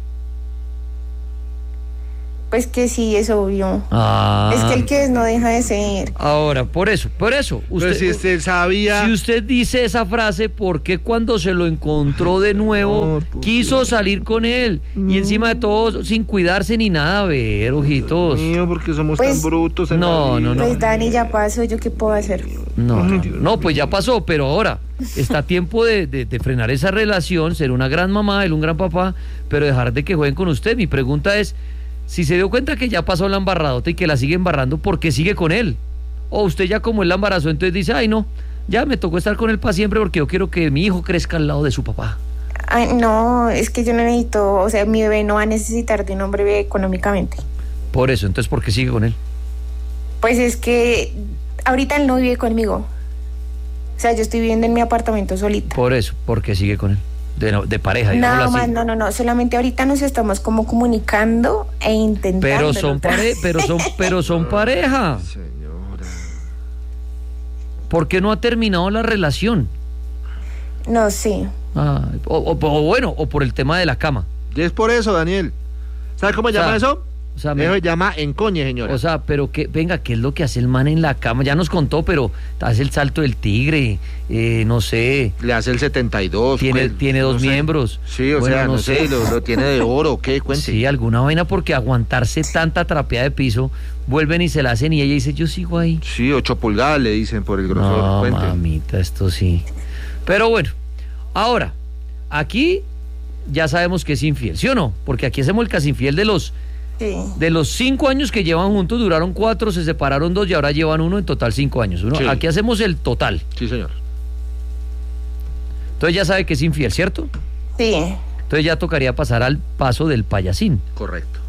Pues que sí, es obvio. Ah. Es que el que es no deja de ser. Ahora, por eso. Usted, si usted sabía... Si usted dice esa frase, ¿por qué cuando se lo encontró de nuevo quiso salir con él? Y encima de todo, sin cuidarse ni nada, a ver, ojitos. Mío, porque somos Pues, tan brutos. No. Pues Dani, ya pasó, ¿yo qué puedo hacer? No, pues ya pasó, pero ahora está a tiempo de frenar esa relación, ser una gran mamá, él un gran papá, pero dejar de que jueguen con usted. Mi pregunta es, si se dio cuenta que ya pasó la embarradota y que la sigue embarrando, ¿por qué sigue con él? O usted ya como él la embarazó, entonces dice, ay no, ya me tocó estar con él para siempre porque yo quiero que mi hijo crezca al lado de su papá. Ay, no, es que yo no necesito, o sea, mi bebé no va a necesitar de un hombre económicamente. Por eso, entonces, ¿por qué sigue con él? Pues es que ahorita él no vive conmigo. O sea, yo estoy viviendo en mi apartamento solita. Por eso, ¿por qué sigue con él? De pareja, digámoslo así. No, solamente ahorita nos estamos como comunicando e intentando. Pero son pareja. Señora. ¿Por qué no ha terminado la relación? No sé. O por el tema de la cama. Y es por eso, Daniel. ¿Sabe cómo llama eso? Eso se llama encoñe, señora. O sea, pero ¿qué es lo que hace el man en la cama? Ya nos contó, pero hace el salto del tigre, no sé. Le hace el 72. Tiene dos miembros. Sí, no sé, lo tiene de oro, ¿qué? Cuente. Sí, alguna vaina, porque aguantarse tanta trapeada de piso, vuelven y se la hacen y ella dice, yo sigo ahí. Sí, 8 pulgadas le dicen por el grosor. No, cuente. mamita, esto sí. Pero bueno, ahora, aquí ya sabemos que es infiel, ¿sí o no? Porque aquí hacemos el casi infiel de los 5 años que llevan juntos, duraron 4, se separaron 2 y ahora llevan 1, en total 5 años. Sí. Aquí hacemos el total. Sí, señor. Entonces ya sabe que es infiel, ¿cierto? Sí. Entonces ya tocaría pasar al paso del payasín. Correcto.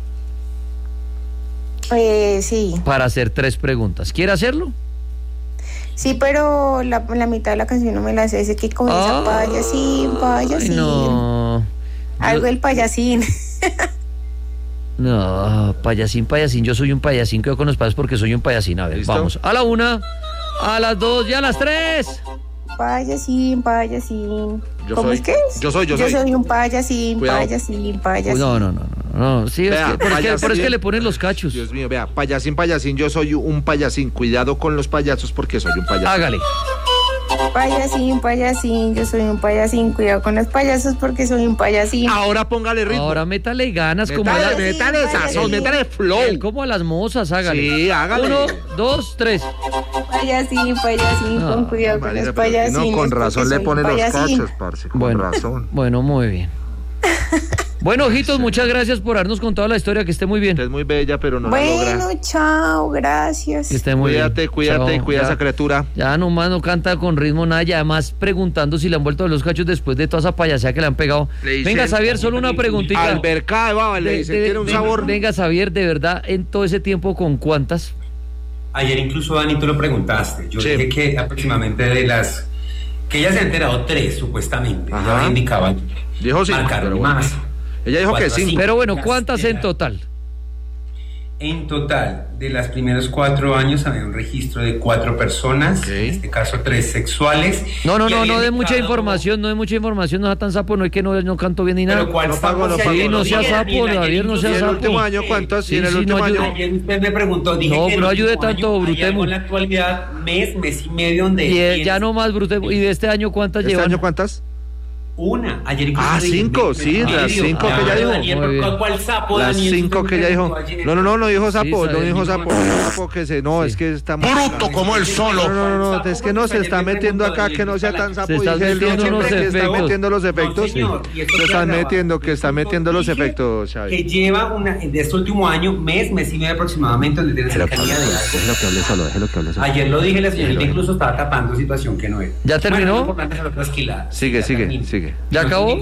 Sí. Para hacer 3 preguntas. ¿Quiere hacerlo? Sí, pero la mitad de la canción no me la sé. Ese que comienza payasín. No. Algo del payasín. No, payasín, yo soy un payasín, quedo con los padres porque soy un payasín. A ver, ¿listo? Vamos, a la 1, a las 2 y a las 3. Payasín. ¿Cómo es que es? Yo soy. Yo soy un payasín, Cuidado. payasín. No, sí, vea, es que le ponen los cachos. Dios mío, vea, payasín, yo soy un payasín. Cuidado con los payasos porque soy un payaso. Hágale. Payasín, yo soy un payasín. Cuidado con los payasos porque soy un payasín. Ahora póngale ritmo. Ahora métale ganas, métale sazón, métale flow. Como a las mozas, hágale. Sí, hágale. 1, 2, 3. Payasín, con cuidado con los payasines. No, con razón le ponen los cachos, parce, con razón. Bueno, muy bien. Bueno, ojitos, muchas gracias por habernos contado la historia, que esté muy bien. Usted es muy bella, pero no la logra. Bueno, chao, gracias. Que esté muy bien. Cuídate, Chao, cuida a esa criatura. Ya nomás no canta con ritmo nada, y además preguntando si le han vuelto los cachos después de toda esa payasea que le han pegado. Venga, Xavier, solo una preguntita. Alberca de baba, le dicen, tiene un sabor. Venga, Xavier, de verdad, en todo ese tiempo, ¿con cuántas? Ayer incluso, Dani, tú lo preguntaste. Yo dije que aproximadamente de las... que ella se ha enterado 3, supuestamente. Ella indicaba. Dijo 5, pero más. Ella dijo que 5. Pero bueno, ¿cuántas en total? En total, de los primeros 4 años había un registro de 4 personas, en este caso 3 sexuales. No de mucha información, no sea tan sapo, no es que no canto bien ni nada. Pero ¿cuál no pago, no pago. Sí, no sea sapo, Javier, no sea sapo. ¿Y en el último año cuántos? Sí, en el último año. Ayer usted me preguntó, dije no, que pero ayude tanto, Brutemo. En la actualidad, mes y medio donde... Y ya no más, Brutemo. ¿Y de este año cuántas llevan? ¿Este año cuántas? Una. Ayer 5, sí, las 5 que ella dijo. Daniel, ¿cuál sapo? Las Daniel, 5 que ella dijo. No dijo sapo, no dijo sapo. Sapo que es que está bruto como él solo. No, es que no se está metiendo acá, que no sea tan sapo. Dije él siempre que está metiendo los efectos. Que está metiendo los efectos, Xavi. Que lleva de este último año, mes y medio aproximadamente, donde tiene cercanía de algo. Déjelo que hable solo. Ayer lo dije, la señorita incluso estaba tapando situación que no era. ¿Ya terminó? Sigue. ¿Ya acabó?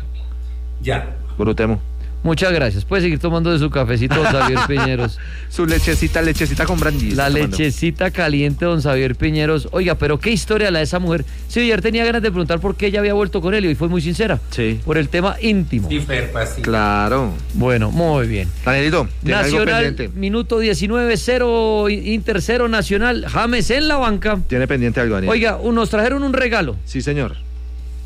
Ya. Brutemo. Muchas gracias. Puede seguir tomando de su cafecito, don Xavier Piñeros. Su lechecita con brandy. La lechecita caliente, don Xavier Piñeros. Oiga, pero qué historia la de esa mujer. Sí, ayer tenía ganas de preguntar por qué ella había vuelto con él y hoy fue muy sincera. Sí. Por el tema íntimo. Sí, Ferpa, sí. Claro. Bueno, muy bien. Danielito, ¿tiene Nacional, algo pendiente? Minuto 19, 0, Inter 0, Nacional, James en la banca. Tiene pendiente algo, Daniel. Oiga, nos trajeron un regalo. Sí, señor.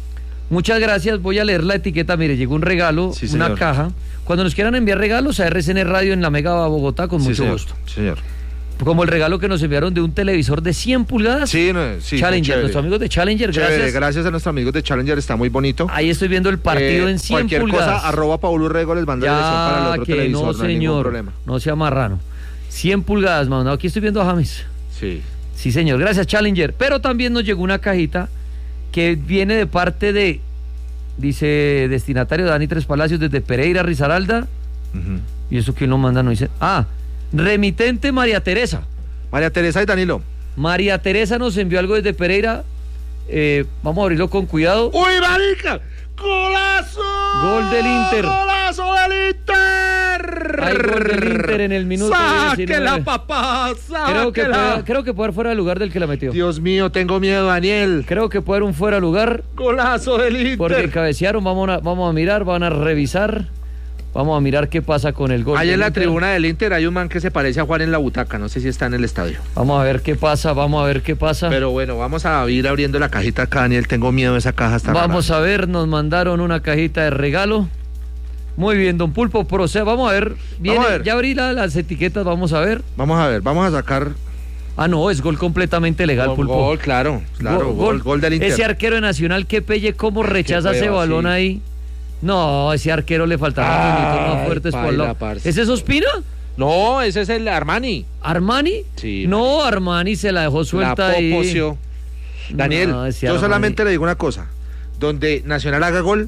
Muchas gracias, voy a leer la etiqueta. Mire, llegó un regalo, Sí, una señor. caja. Cuando nos quieran enviar regalos a RCN Radio en la Mega Bogotá, con Sí, mucho señor. gusto. Sí, señor. Como el regalo que nos enviaron de un televisor de 100 pulgadas. Sí, sí. Challenger, chévere. nuestros amigos de Challenger, Chévere, gracias. gracias a nuestros amigos de Challenger, está muy bonito. Ahí estoy viendo el partido en 100 cualquier pulgadas. cosa, @Paul Urrego les manda la dirección para el Ya, otro que televisor, no, no hay ningún señor, problema. no sea marrano. 100 pulgadas, mandado. Aquí estoy viendo a James. Sí. Sí, señor, gracias, Challenger. Pero también nos llegó una cajita que viene de parte de, dice, destinatario Dani Tres Palacios desde Pereira, Risaralda. Ujú. ¿Y eso quién lo manda? No dice. Ah, remitente María Teresa. María Teresa y Danilo. María Teresa nos envió algo desde Pereira. Vamos a abrirlo con cuidado. ¡Uy, marica! ¡Golazo! Gol del Inter. ¡Golazo del Inter! Hay gol del Inter en el minuto ¡Sáquela, 19. papá! Creo que ¡Sáquela! puede haber fuera de lugar del que la metió. Dios mío, tengo miedo, Daniel. Creo que puede haber un fuera de lugar ¡Golazo del Inter! porque cabecearon. Vamos a mirar, van a revisar. Vamos a mirar qué pasa con el gol. Ahí del en la Inter. tribuna del Inter hay un man que se parece a Juan en la butaca. No sé si está en el estadio. Vamos a ver qué pasa, Pero bueno, vamos a ir abriendo la cajita acá, Daniel. Tengo miedo de esa caja. Está Vamos a ver, nos mandaron una cajita de regalo. Muy bien, don Pulpo, proceda. Vamos a ver. Viene, Vamos a ver. Ya abrí las etiquetas, vamos a ver. Vamos a ver, vamos a sacar. Ah, no, es gol completamente legal, Pulpo. Gol, claro. Gol del Inter. Ese arquero de Nacional, qué pelle, cómo rechaza ese hueva, balón sí. ahí. No, ese arquero le faltaron puñitos más Ay, fuertes por el paila, lado. parce. ¿Ese es Ospina? No, ese es el Armani. ¿Armani? Sí. No, Armani se la dejó suelta La ahí. popoció. Daniel, No, ese yo Armani. solamente le digo una cosa. Donde Nacional haga gol,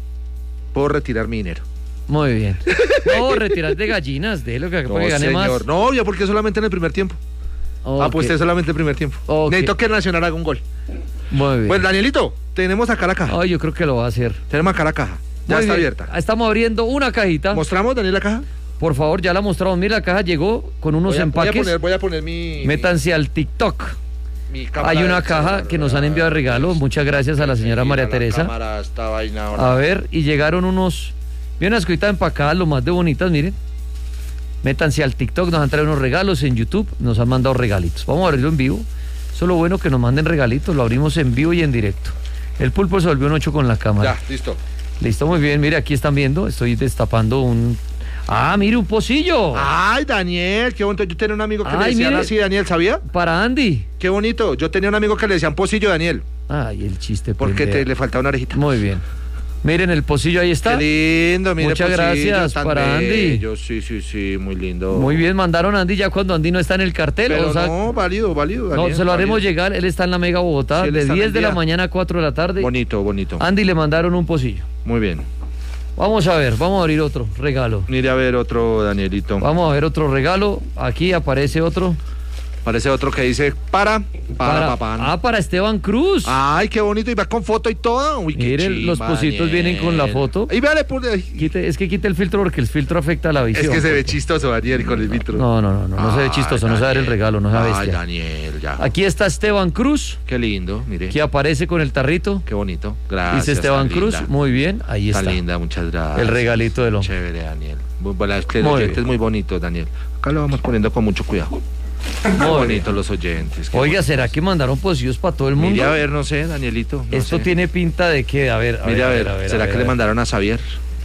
puedo retirar mi dinero. Muy bien. No, retirar de gallinas, de lo que para que gane más. No, yo porque solamente en el primer tiempo. Ok. Apuesté solamente el primer tiempo. Ok. Necesito que Nacional haga un gol. Muy bien. Pues Danielito, tenemos acá la caja. Ay, yo creo que lo va a hacer. Tenemos acá la caja. Ya Muy está bien. abierta. Estamos abriendo una cajita. ¿Mostramos, Daniel, la caja? Por favor, ya la mostramos. Mira, la caja llegó con unos empaques. Voy a poner mi... Métanse al TikTok. mi cámara Hay una de- caja que nos han enviado de regalo. Muchas gracias a la señora Mira María la Teresa. cámara, esta vaina ahora. A ver, y llegaron unos. Bien, unas cositas empacadas, lo más de bonitas, miren. Métanse al TikTok, nos han traído unos regalos en YouTube, nos han mandado regalitos. Vamos a abrirlo en vivo. Eso es lo bueno que nos manden regalitos, lo abrimos en vivo y en directo. El Pulpo se volvió un 8 con la cámara. Ya, listo. Listo, muy bien. Mire, aquí están viendo, estoy destapando un. Ah, mire, un pocillo. Ay, Daniel, qué bonito. Yo tenía un amigo que le Ay, decían mire. así, Daniel, ¿sabía? Para Andy. Qué bonito. Yo tenía un amigo que le decían pocillo, Daniel, Ay, el chiste. porque pendejo. le faltaba una orejita. Muy bien. Miren el pocillo, ahí está. Qué lindo, mire. Muchas pocillo, gracias tan para Andy. bello. Sí, muy lindo. Muy bien, mandaron a Andy ya cuando Andy no está en el cartel. Pero o sea, no, válido, no, Daniel, se lo haremos válido. llegar. Él está en la Mega Bogotá, Sí, él de está en 10 el de la día. mañana a 4 de la tarde. Bonito, bonito. Andy le mandaron un pocillo. Muy bien. Vamos a ver, vamos a abrir otro regalo. Mire a ver otro, Danielito. Vamos a ver otro regalo. Aquí aparece otro. Parece otro que dice para papá. para Esteban Cruz. Ay, qué bonito. Y va con foto y todo. Uy, qué Miren, chimba, los pocitos vienen con la foto. Y véale, Es que quite el filtro porque el filtro afecta la visión. es que se ve chistoso, Daniel, con el vitro. No se ve chistoso, no se ve el regalo, no se ve Ay, bestia. Daniel, ya. Aquí está Esteban Cruz, Qué lindo, mire. que aparece con el tarrito. Qué bonito. Gracias. Dice Esteban tan Cruz, linda. muy bien, ahí Tan está. linda, muchas gracias. El regalito del hombre. Chévere, Daniel. Bueno, es que el Muy oyente bien. es muy bonito, Daniel. Acá lo vamos poniendo con mucho cuidado. Muy bonitos los oyentes. qué Oiga, bonito. ¿será que mandaron pocillos para todo el mundo? Mire a ver, no sé, Danielito. no Esto sé. tiene pinta de que, a ver, Mire a ver, ¿será que le mandaron a Xavier?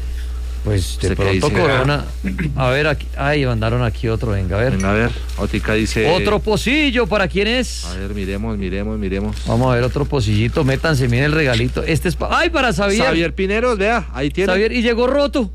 Pues de ¿Usted qué pronto dice? Corona. A ver, aquí, ay, mandaron aquí otro, venga, a ver. Venga, a ver. Otica dice. Otro pocillo, ¿para quién es? A ver, miremos. Vamos a ver otro pocillito, métanse, miren el regalito. Este es ¡ay, para Xavier! Xavier Pineros, vea, ahí tiene. Xavier, y llegó roto.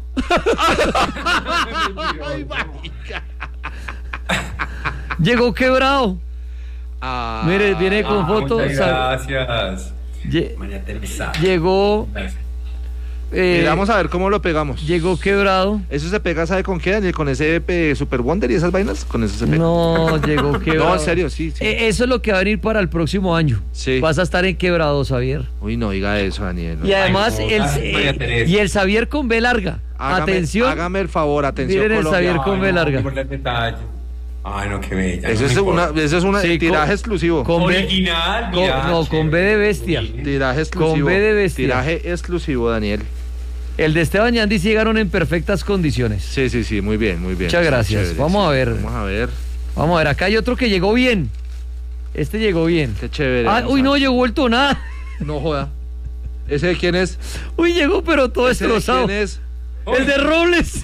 Llegó quebrado. Ah, Mire, viene con foto. Muchas gracias, Lle- María Teresa. Llegó. mira, vamos a ver cómo lo pegamos. Llegó quebrado. ¿Eso se pega, sabe con qué, Daniel? ¿Con ese Super Wonder y esas vainas? Con eso se pega. No, llegó quebrado. No, en serio, sí. Eso es lo que va a venir para el próximo año. Sí. Vas a estar en quebrado, Xavier. Uy, no diga eso, Daniel. no. Y además, Ay, no, María Teresa. y el Xavier con B larga. Atención. Hágame el favor, atención, Miren el Colombia. Xavier con B larga. Por el detalle. Ay, no, qué bella. Eso no es me una, importa. eso es una Sí, tiraje con- exclusivo. con B- Original, mira, no, con B de bestia. Tiraje exclusivo. B de bestia. Tiraje exclusivo, Daniel. El de Esteban y Andy sí llegaron en perfectas condiciones. Sí, muy bien. Muchas gracias. Chévere, Vamos a ver. Vamos a ver. Vamos a ver, acá hay otro que llegó bien. Este llegó bien. Qué chévere. Ah, vamos uy, a no, ver. llegó vuelto nada. No joda. ¿Ese de quién es? Uy, llegó pero todo ¿Ese de destrozado. quién es? El de Robles.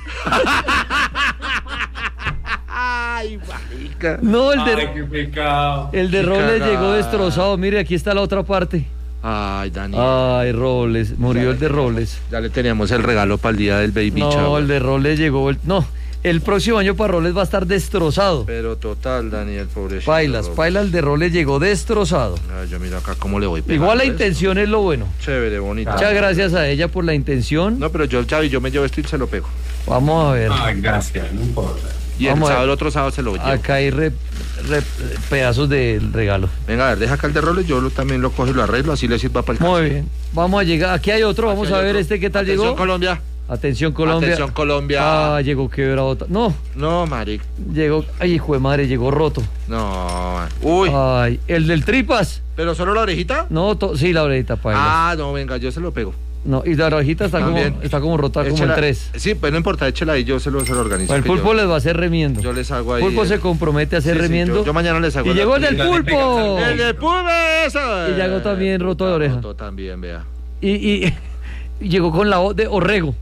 Ay, marica. No, Ay, qué pecado. el de Qué Robles cagada. llegó destrozado. Mire, aquí está la otra parte. Ay, Dani. Ay, Robles, murió el de Robles. Ya le teníamos el regalo para el día del baby No, shower. el de Robles llegó. No, el próximo año para Robles va a estar destrozado. Pero total, Daniel, pobrecito. Pailas, el de Robles llegó destrozado. Ay, yo miro acá cómo le voy pegando. Igual la ¿ves? intención es lo bueno. Chévere, bonita. Muchas gracias a ella por la intención. No, pero yo, Chavi, yo me llevo esto y se lo pego. Vamos a ver. Ay, gracias, no importa. Y Vamos a ver. el otro sábado se lo llevo. Acá hay pedazos del regalo. Venga, a ver, deja acá el de roles, yo también lo cojo y lo arreglo, así le sirva para el Muy bien. Vamos a llegar. Aquí hay otro. Vamos a ver qué tal Atención, llegó. Colombia. Atención, Colombia. Atención, Colombia. Ah, llegó quebrado. No, No, maric. llegó. Ay, hijo de madre, llegó roto. No. Uy. Ay, el del tripas. ¿Pero solo la orejita? No, sí, la orejita, paila. Ah, no, venga, yo se lo pego. No, y la orejita está También. como rota, como Échela- el 3. Sí, pues no importa, échela ahí, yo se lo organizo. El que pulpo yo, les va a hacer remiendo. yo les hago ahí. Pulpo se compromete a hacer Sí, sí, remiendo. yo mañana les hago. Y llegó el del Dale, pulpo. pega, ¡El de pulpo, eso! Y llegó también roto de oreja. Roto también, vea. Y llegó con la O de Orrego.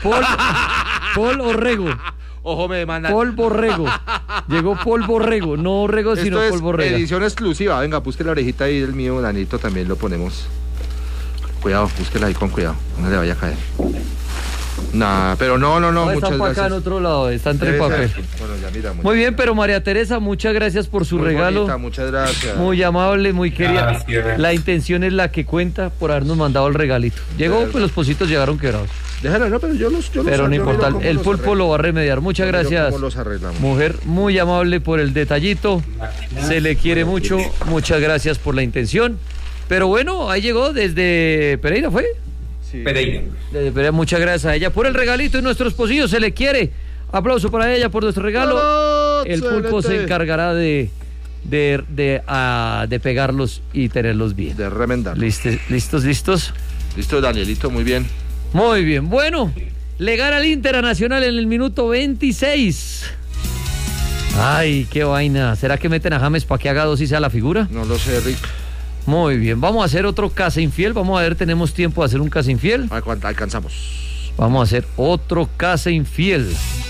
Paul Orrego. Ojo, me demandan. Paul Borrego. Llegó Paul Borrego. No Orrego, sino Esto es Paul Borrego. edición exclusiva. Venga, busque la orejita ahí del mío, Danito, también lo ponemos. Cuidado, búsquela ahí con cuidado. No le vaya a caer. Nah, pero no, No, muchas está para acá en gracias. otro lado, está entre Debe papel. ser. Bueno, ya miramos. Muy bien, pero María Teresa, muchas gracias por su Muy regalo. bonita, muchas gracias. Muy amable, muy querida. Gracias. La intención es la que cuenta por habernos mandado el regalito. Llegó, pues los pocitos llegaron quebrados. Déjalo, no, pero yo los Pero no yo importa, miro cómo el los pulpo arreglo. lo va a remediar. Muchas Yo miro gracias. cómo los arreglamos. Mujer muy amable por el detallito. Se le quiere mucho. Muchas gracias por la intención. Pero bueno, ahí llegó desde Pereira, ¿fue? Sí. Pereira. Desde Pereira, muchas gracias a ella por el regalito y nuestros pocillos. Se le quiere. Aplauso para ella por nuestro regalo. ¡Bravo! El pulpo se Excelente. encargará de pegarlos y tenerlos bien. De remendar. ¿Listos? Listo, Danielito, muy bien. Muy bien. Bueno, le gana el Inter a Nacional en el minuto 26. Ay, qué vaina. ¿Será que meten a James para que haga dos y sea la figura? No lo sé, Rick. Muy bien. Vamos a hacer otro casa infiel. Vamos a ver, ¿tenemos tiempo de hacer un casa infiel? ¿A cuánto alcanzamos? Vamos a hacer otro casa infiel.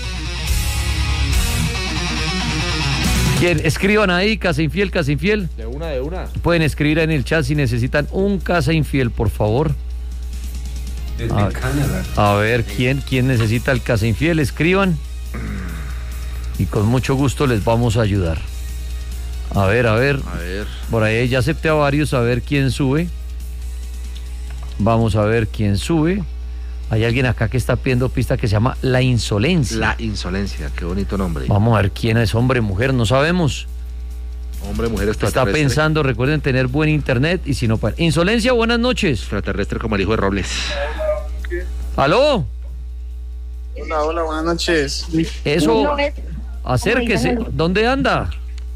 ¿Quién? Escriban ahí, casa infiel, casa infiel. De una. Pueden escribir en el chat si necesitan un casa infiel, por favor. Desde Ah. Canadá. A ver, ¿quién necesita el casa infiel? Escriban. Y con mucho gusto les vamos a ayudar. A ver. A ver. Por ahí ya acepté a varios, a ver quién sube. Vamos a ver quién sube. Hay alguien acá que está pidiendo pista que se llama La Insolencia. La insolencia, qué bonito nombre. Vamos a ver quién es hombre, mujer, no sabemos. Hombre, mujer Está extraterrestre. pensando, recuerden tener buen internet y si no... Insolencia, buenas noches. Extraterrestre como el hijo de Robles. ¿Aló? Hola, buenas noches. Eso, acérquese. ¿Dónde anda?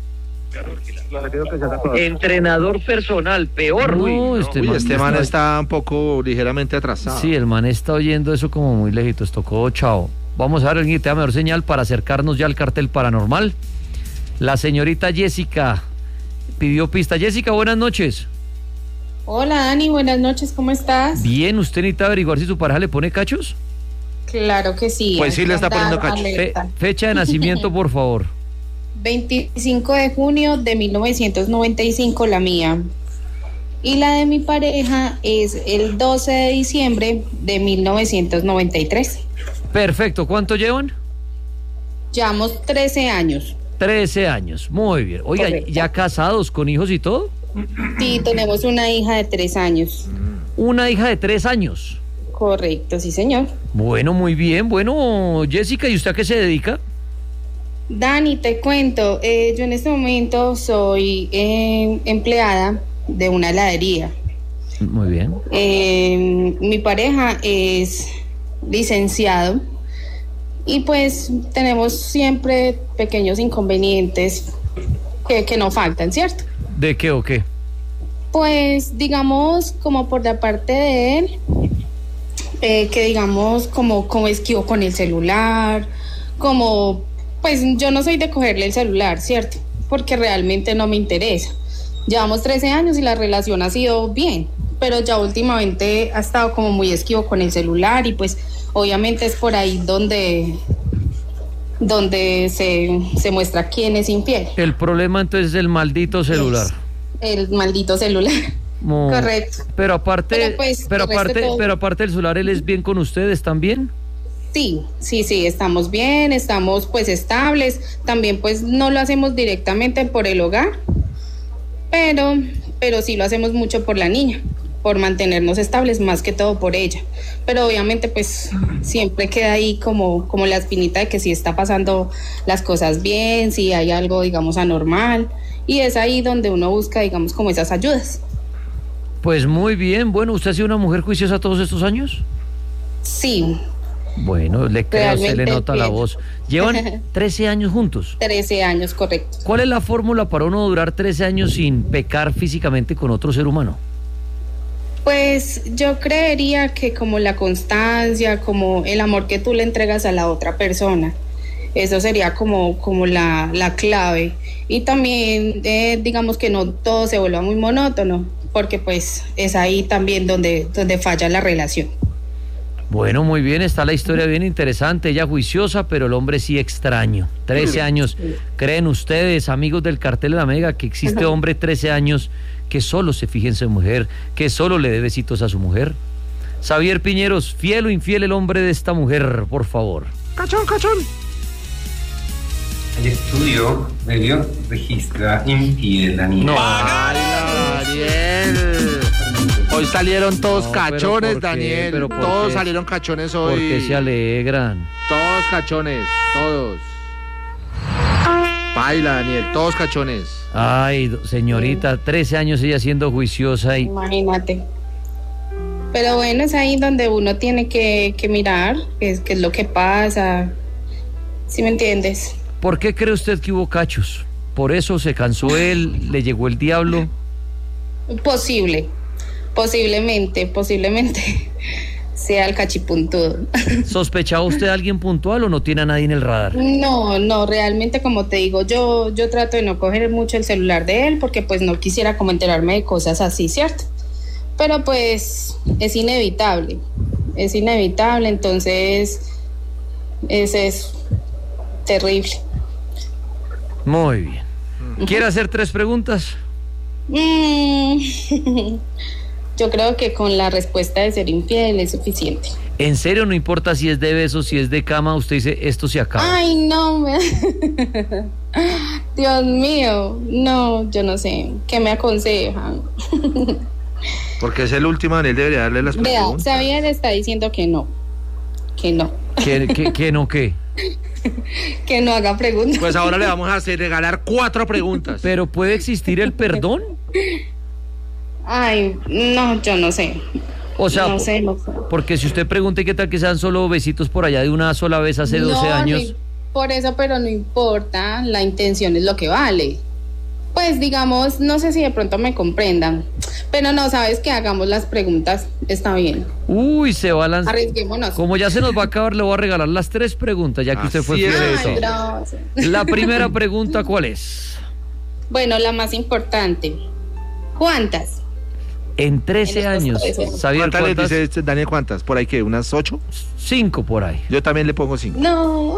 Entrenador personal, peor. No, Uy, este man está un poco ligeramente atrasado. Sí, el man está oyendo eso como muy lejitos. Tocó chao. Vamos a ver alguien que te da mejor señal para acercarnos ya al cartel paranormal. La señorita Jessica pidió pista. Jessica, buenas noches. Hola Dani, buenas noches, ¿cómo estás? Bien, ¿usted necesita averiguar si su pareja le pone cachos? Claro que sí. Pues sí, hay le que está poniendo andar cacho. alerta. Fecha de nacimiento, por favor. 25 de junio de 1995 la mía. Y la de mi pareja es el 12 de diciembre de 1993. Perfecto, ¿cuánto llevan? Llevamos 13 años. 13 años, muy bien. Oiga, Correcto. ¿ya casados con hijos y todo? Sí, tenemos una hija de 3 años. Una hija de 3 años. Correcto, sí señor. Bueno, muy bien. Bueno, Jessica, ¿y usted a qué se dedica? Dani, te cuento, yo en este momento soy empleada de una heladería. Muy bien. Mi pareja es licenciado y pues tenemos siempre pequeños inconvenientes que no faltan, ¿cierto? ¿De qué o qué? Pues digamos como por la parte de él, que digamos como esquivo con el celular, como pues yo no soy de cogerle el celular, ¿cierto? Porque realmente no me interesa. Llevamos 13 años y la relación ha sido bien, pero ya últimamente ha estado como muy esquivo con el celular y pues obviamente es por ahí donde se muestra quién es infiel. El problema entonces es el maldito celular. El maldito celular. Correcto. Pero aparte, pero aparte del celular, ¿él es bien con ustedes también? Sí, estamos bien, estamos pues estables. También pues no lo hacemos directamente por el hogar, pero sí lo hacemos mucho por la niña, por mantenernos estables, más que todo por ella. Pero obviamente pues siempre queda ahí como la espinita de que si está pasando las cosas bien, si hay algo, digamos, anormal. Y es ahí donde uno busca, digamos, como esas ayudas. Pues muy bien. Bueno, ¿usted ha sido una mujer juiciosa todos estos años? Sí. Bueno, le creo, se le nota la voz. ¿Llevan 13 años juntos? 13 años, correcto. ¿Cuál es la fórmula para uno durar 13 años sin pecar físicamente con otro ser humano? Pues yo creería que como la constancia, como el amor que tú le entregas a la otra persona, eso sería como la clave. Y también digamos que no todo se vuelva muy monótono, porque pues es ahí también donde falla la relación. Bueno, muy bien, está la historia bien interesante, ella juiciosa, pero el hombre sí extraño. 13 años. ¿Creen ustedes, amigos del Cartel de la Mega, que existe hombre 13 años que solo se fija en su mujer, que solo le dé besitos a su mujer? Xavier Piñeros, ¿fiel o infiel el hombre de esta mujer, por favor? ¡Cachón! El estudio medio registra infiel, Daniel. No, Daniel. Hoy salieron todos cachones, Daniel. Todos salieron cachones hoy. ¿Por qué se alegran? Todos cachones, todos. Baila, Daniel, todos cachones. Ay, señorita, 13 años ella siendo juiciosa y... Imagínate. Pero bueno, es ahí donde uno tiene que mirar qué es lo que pasa. ¿Sí me entiendes? ¿Por qué cree usted que hubo cachos? ¿Por eso se cansó él? ¿Le llegó el diablo? Posiblemente sea el cachipuntudo. ¿Sospechaba usted a alguien puntual o no tiene a nadie en el radar? No, realmente como te digo, yo trato de no coger mucho el celular de él porque pues no quisiera como enterarme de cosas así, ¿cierto? Pero pues es inevitable, entonces es terrible. Muy bien. ¿Quiere hacer 3 preguntas? Yo creo que con la respuesta de ser infiel es suficiente. ¿En serio no importa si es de besos, si es de cama? Usted dice, esto se acaba. Ay, no, Dios mío, no, yo no sé. ¿Qué me aconsejan? Porque es el último, Daniel debería darle las preguntas. Vea, Xavier está diciendo que no. ¿Que no qué? Que no haga preguntas. Pues ahora le vamos a regalar 4 preguntas. ¿Pero puede existir el perdón? Ay, no, yo no sé. O sea, no sé. Porque si usted pregunta qué tal que sean solo besitos por allá de una sola vez hace 12 años. No, por eso, pero no importa, la intención es lo que vale. Pues digamos, no sé si de pronto me comprendan, pero no, sabes que hagamos las preguntas, está bien. Uy, se va a lanzar. Arriesguémonos. Como ya se nos va a acabar, le voy a regalar las 3 preguntas, ya que usted fue fiel de eso. Gracias. La primera pregunta, ¿cuál es? Bueno, la más importante. ¿Cuántas? En 13 años. ¿Cuántas le dice Daniel? ¿Cuántas? ¿Por ahí qué? ¿Unas 8? 5 por ahí. Yo también le pongo 5. No.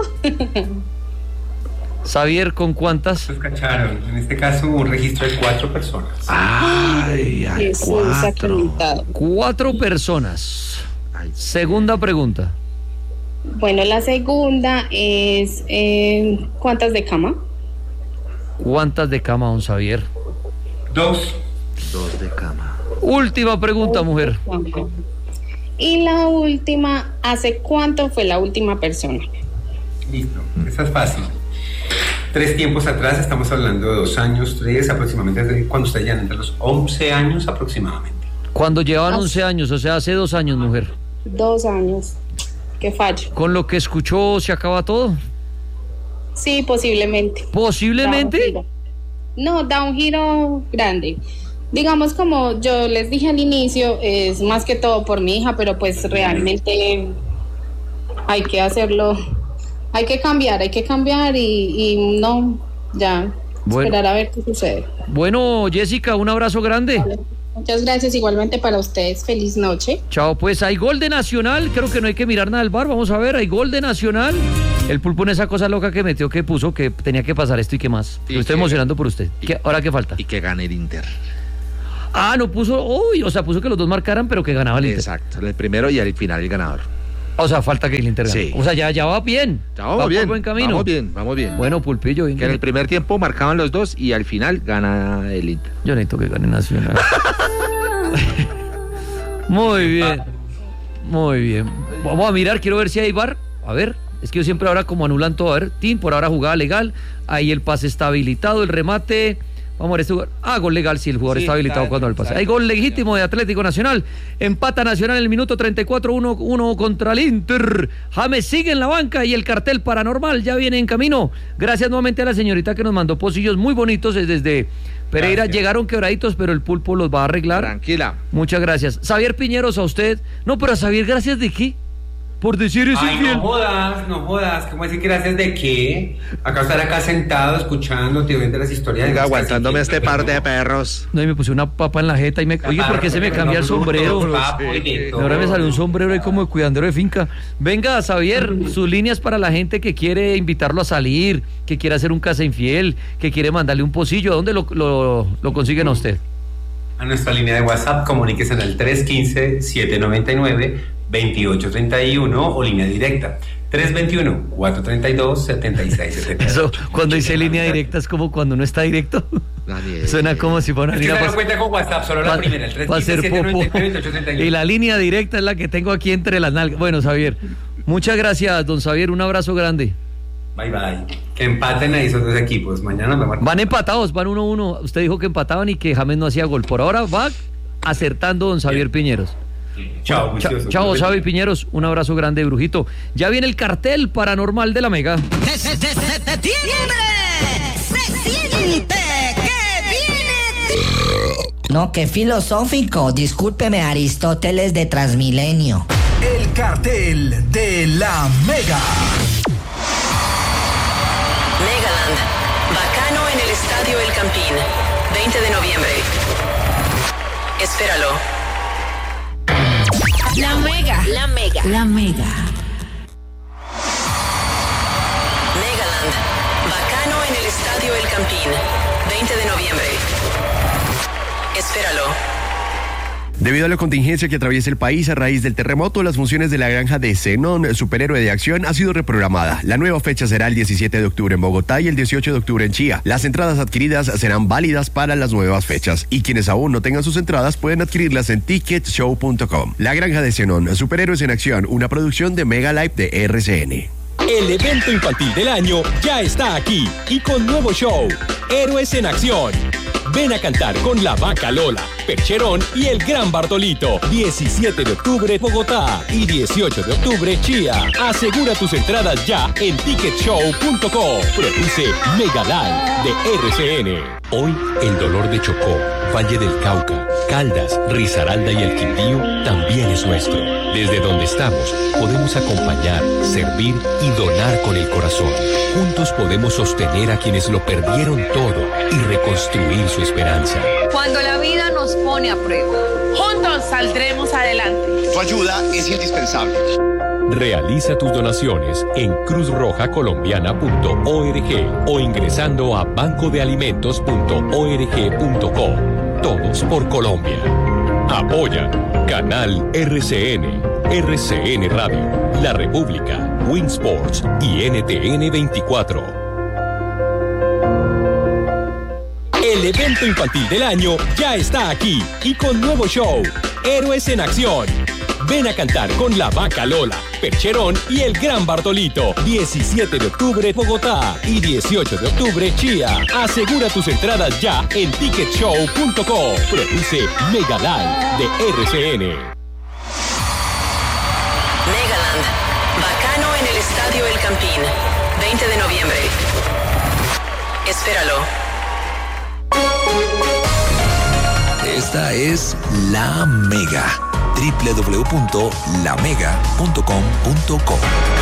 Xavier, ¿con cuántas? Los cacharon. En este caso, un registro de 4 personas. Ay, 4. 4 personas. Segunda pregunta. Bueno, la segunda es ¿cuántas de cama? ¿Cuántas de cama, don Xavier? 2. 2 de cama. Última pregunta, mujer. Y la última, ¿hace cuánto fue la última persona? Listo, esa es fácil. 3 tiempos atrás, estamos hablando de 2 años, 3 aproximadamente, desde cuando ustedes llegan entre los 11 años aproximadamente. Cuando llevan 11 años, o sea, hace 2 años, mujer. 2 años. Qué fallo. ¿Con lo que escuchó se acaba todo? Sí, posiblemente. ¿Posiblemente? No, da un giro grande. Digamos, como yo les dije al inicio, es más que todo por mi hija, pero pues realmente hay que hacerlo, hay que cambiar y no, ya, esperar a ver qué sucede. Bueno, Jessica, un abrazo grande. Muchas gracias, igualmente para ustedes. Feliz noche. Chao, pues hay gol de Nacional. Creo que no hay que mirar nada del VAR. Vamos a ver, hay gol de Nacional. El Pulpo en esa cosa loca que metió, que puso, que tenía que pasar esto y qué más. Yo estoy emocionando por usted. ¿Ahora qué falta? Y que gane el Inter. No puso, o sea, puso que los dos marcaran, pero que ganaba el Inter. Exacto, el primero y al final el ganador. O sea, falta que el Inter gane. Sí. O sea, ya va bien. Vamos bien. Por buen camino. Vamos bien. Bueno, Pulpillo. Que en el primer tiempo marcaban los dos y al final gana el Inter. Yo necesito que gane Nacional. Muy bien. Vamos a mirar, quiero ver si hay VAR. A ver, es que yo siempre ahora como anulan todo. A ver, por ahora jugada legal. Ahí el pase está habilitado, el remate. Vamos a ver este jugador. Gol legal si el jugador está habilitado cuando el pase. Hay gol legítimo de Atlético Nacional. Empata Nacional en el minuto 34, 1-1 contra el Inter. James sigue en la banca y el cartel paranormal ya viene en camino. Gracias nuevamente a la señorita que nos mandó pocillos muy bonitos desde Pereira. Gracias. Llegaron quebraditos, pero el Pulpo los va a arreglar. Tranquila. Muchas gracias. Xavier Piñeros, a usted. No, pero a Xavier, ¿gracias de qué? Por decir eso. Ay, no jodas. ¿Cómo decir gracias de qué? Estar acá sentado, escuchándote, viendo las historias. Venga, aguantándome este par de perros. No, y me puse una papa en la jeta y Oye, ¿por qué se me cambia el sombrero? Ahora me salió un sombrero ahí como de cuidandero de finca. Venga, Xavier, sus líneas para la gente que quiere invitarlo a salir, que quiere hacer un casa infiel, que quiere mandarle un pocillo. ¿A dónde lo consiguen a usted? A nuestra línea de WhatsApp, comuníquese en el 315-799-2831 o línea directa 321-432-7670. Eso, cuando dice línea directa es como cuando no está directo. Suena como si fuera una línea. No cuenta con WhatsApp, solo la primera, el 315-799-2831. Y la línea directa es la que tengo aquí entre las nalgas. Bueno, Xavier, muchas gracias, don Xavier, un abrazo grande. Bye. Que empaten ahí esos dos equipos. Mañana nos vamos. Van empatados, van 1-1. Usted dijo que empataban y que James no hacía gol. Por ahora va acertando don Xavier Piñeros. Chao, chao, Xavi Piñeros. Un abrazo grande, Brujito. Ya viene el cartel paranormal de la Mega. ¡Se siente que viene! No, qué filosófico. Discúlpeme, Aristóteles de Transmilenio. El cartel de la Mega. Megaland, Bacano en el Estadio El Campín, 20 de noviembre. Espéralo. La Mega. Megaland, Bacano en el Estadio El Campín, 20 de noviembre. Espéralo. Debido a la contingencia que atraviesa el país a raíz del terremoto, las funciones de la granja de Zenón, superhéroe de acción, ha sido reprogramada. La nueva fecha será el 17 de octubre en Bogotá y el 18 de octubre en Chía. Las entradas adquiridas serán válidas para las nuevas fechas y quienes aún no tengan sus entradas pueden adquirirlas en ticketshow.com. La granja de Zenón, superhéroes en acción, una producción de Mega Live de RCN. El evento infantil del año ya está aquí y con nuevo show, Héroes en Acción. Ven a cantar con La Vaca Lola, Percherón y el Gran Bartolito. 17 de octubre Bogotá y 18 de octubre Chía. Asegura tus entradas ya en ticketshow.com. Produce Mega Live de RCN. Hoy el dolor de Chocó, Valle del Cauca, Caldas, Risaralda y el Quindío también es nuestro. Desde donde estamos podemos acompañar, servir y donar con el corazón. Juntos podemos sostener a quienes lo perdieron todo y reconstruir su esperanza. Cuando la vida nos pone a prueba, juntos saldremos adelante. Tu ayuda es indispensable. Realiza tus donaciones en cruzrojacolombiana.org o ingresando a bancodealimentos.org.co. Todos por Colombia. Apoya Canal RCN, RCN Radio, La República, Winsports y NTN 24. El evento infantil del año ya está aquí y con nuevo show, Héroes en Acción. Ven a cantar con La Vaca Lola, Percherón y el Gran Bartolito. 17 de octubre Bogotá y 18 de octubre Chía. Asegura tus entradas ya en ticketshow.com. Produce Mega Live de RCN. Megaland, Bacano en el Estadio El Campín, 20 de noviembre. Espéralo. Esta es La Mega. www.lamega.com.co.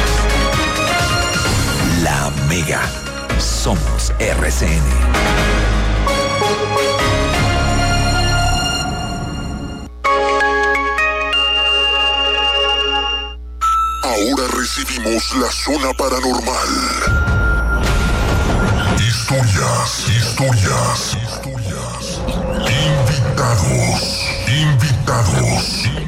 La Mega. Somos RCN. Ahora recibimos la zona paranormal. Historias. Invitados.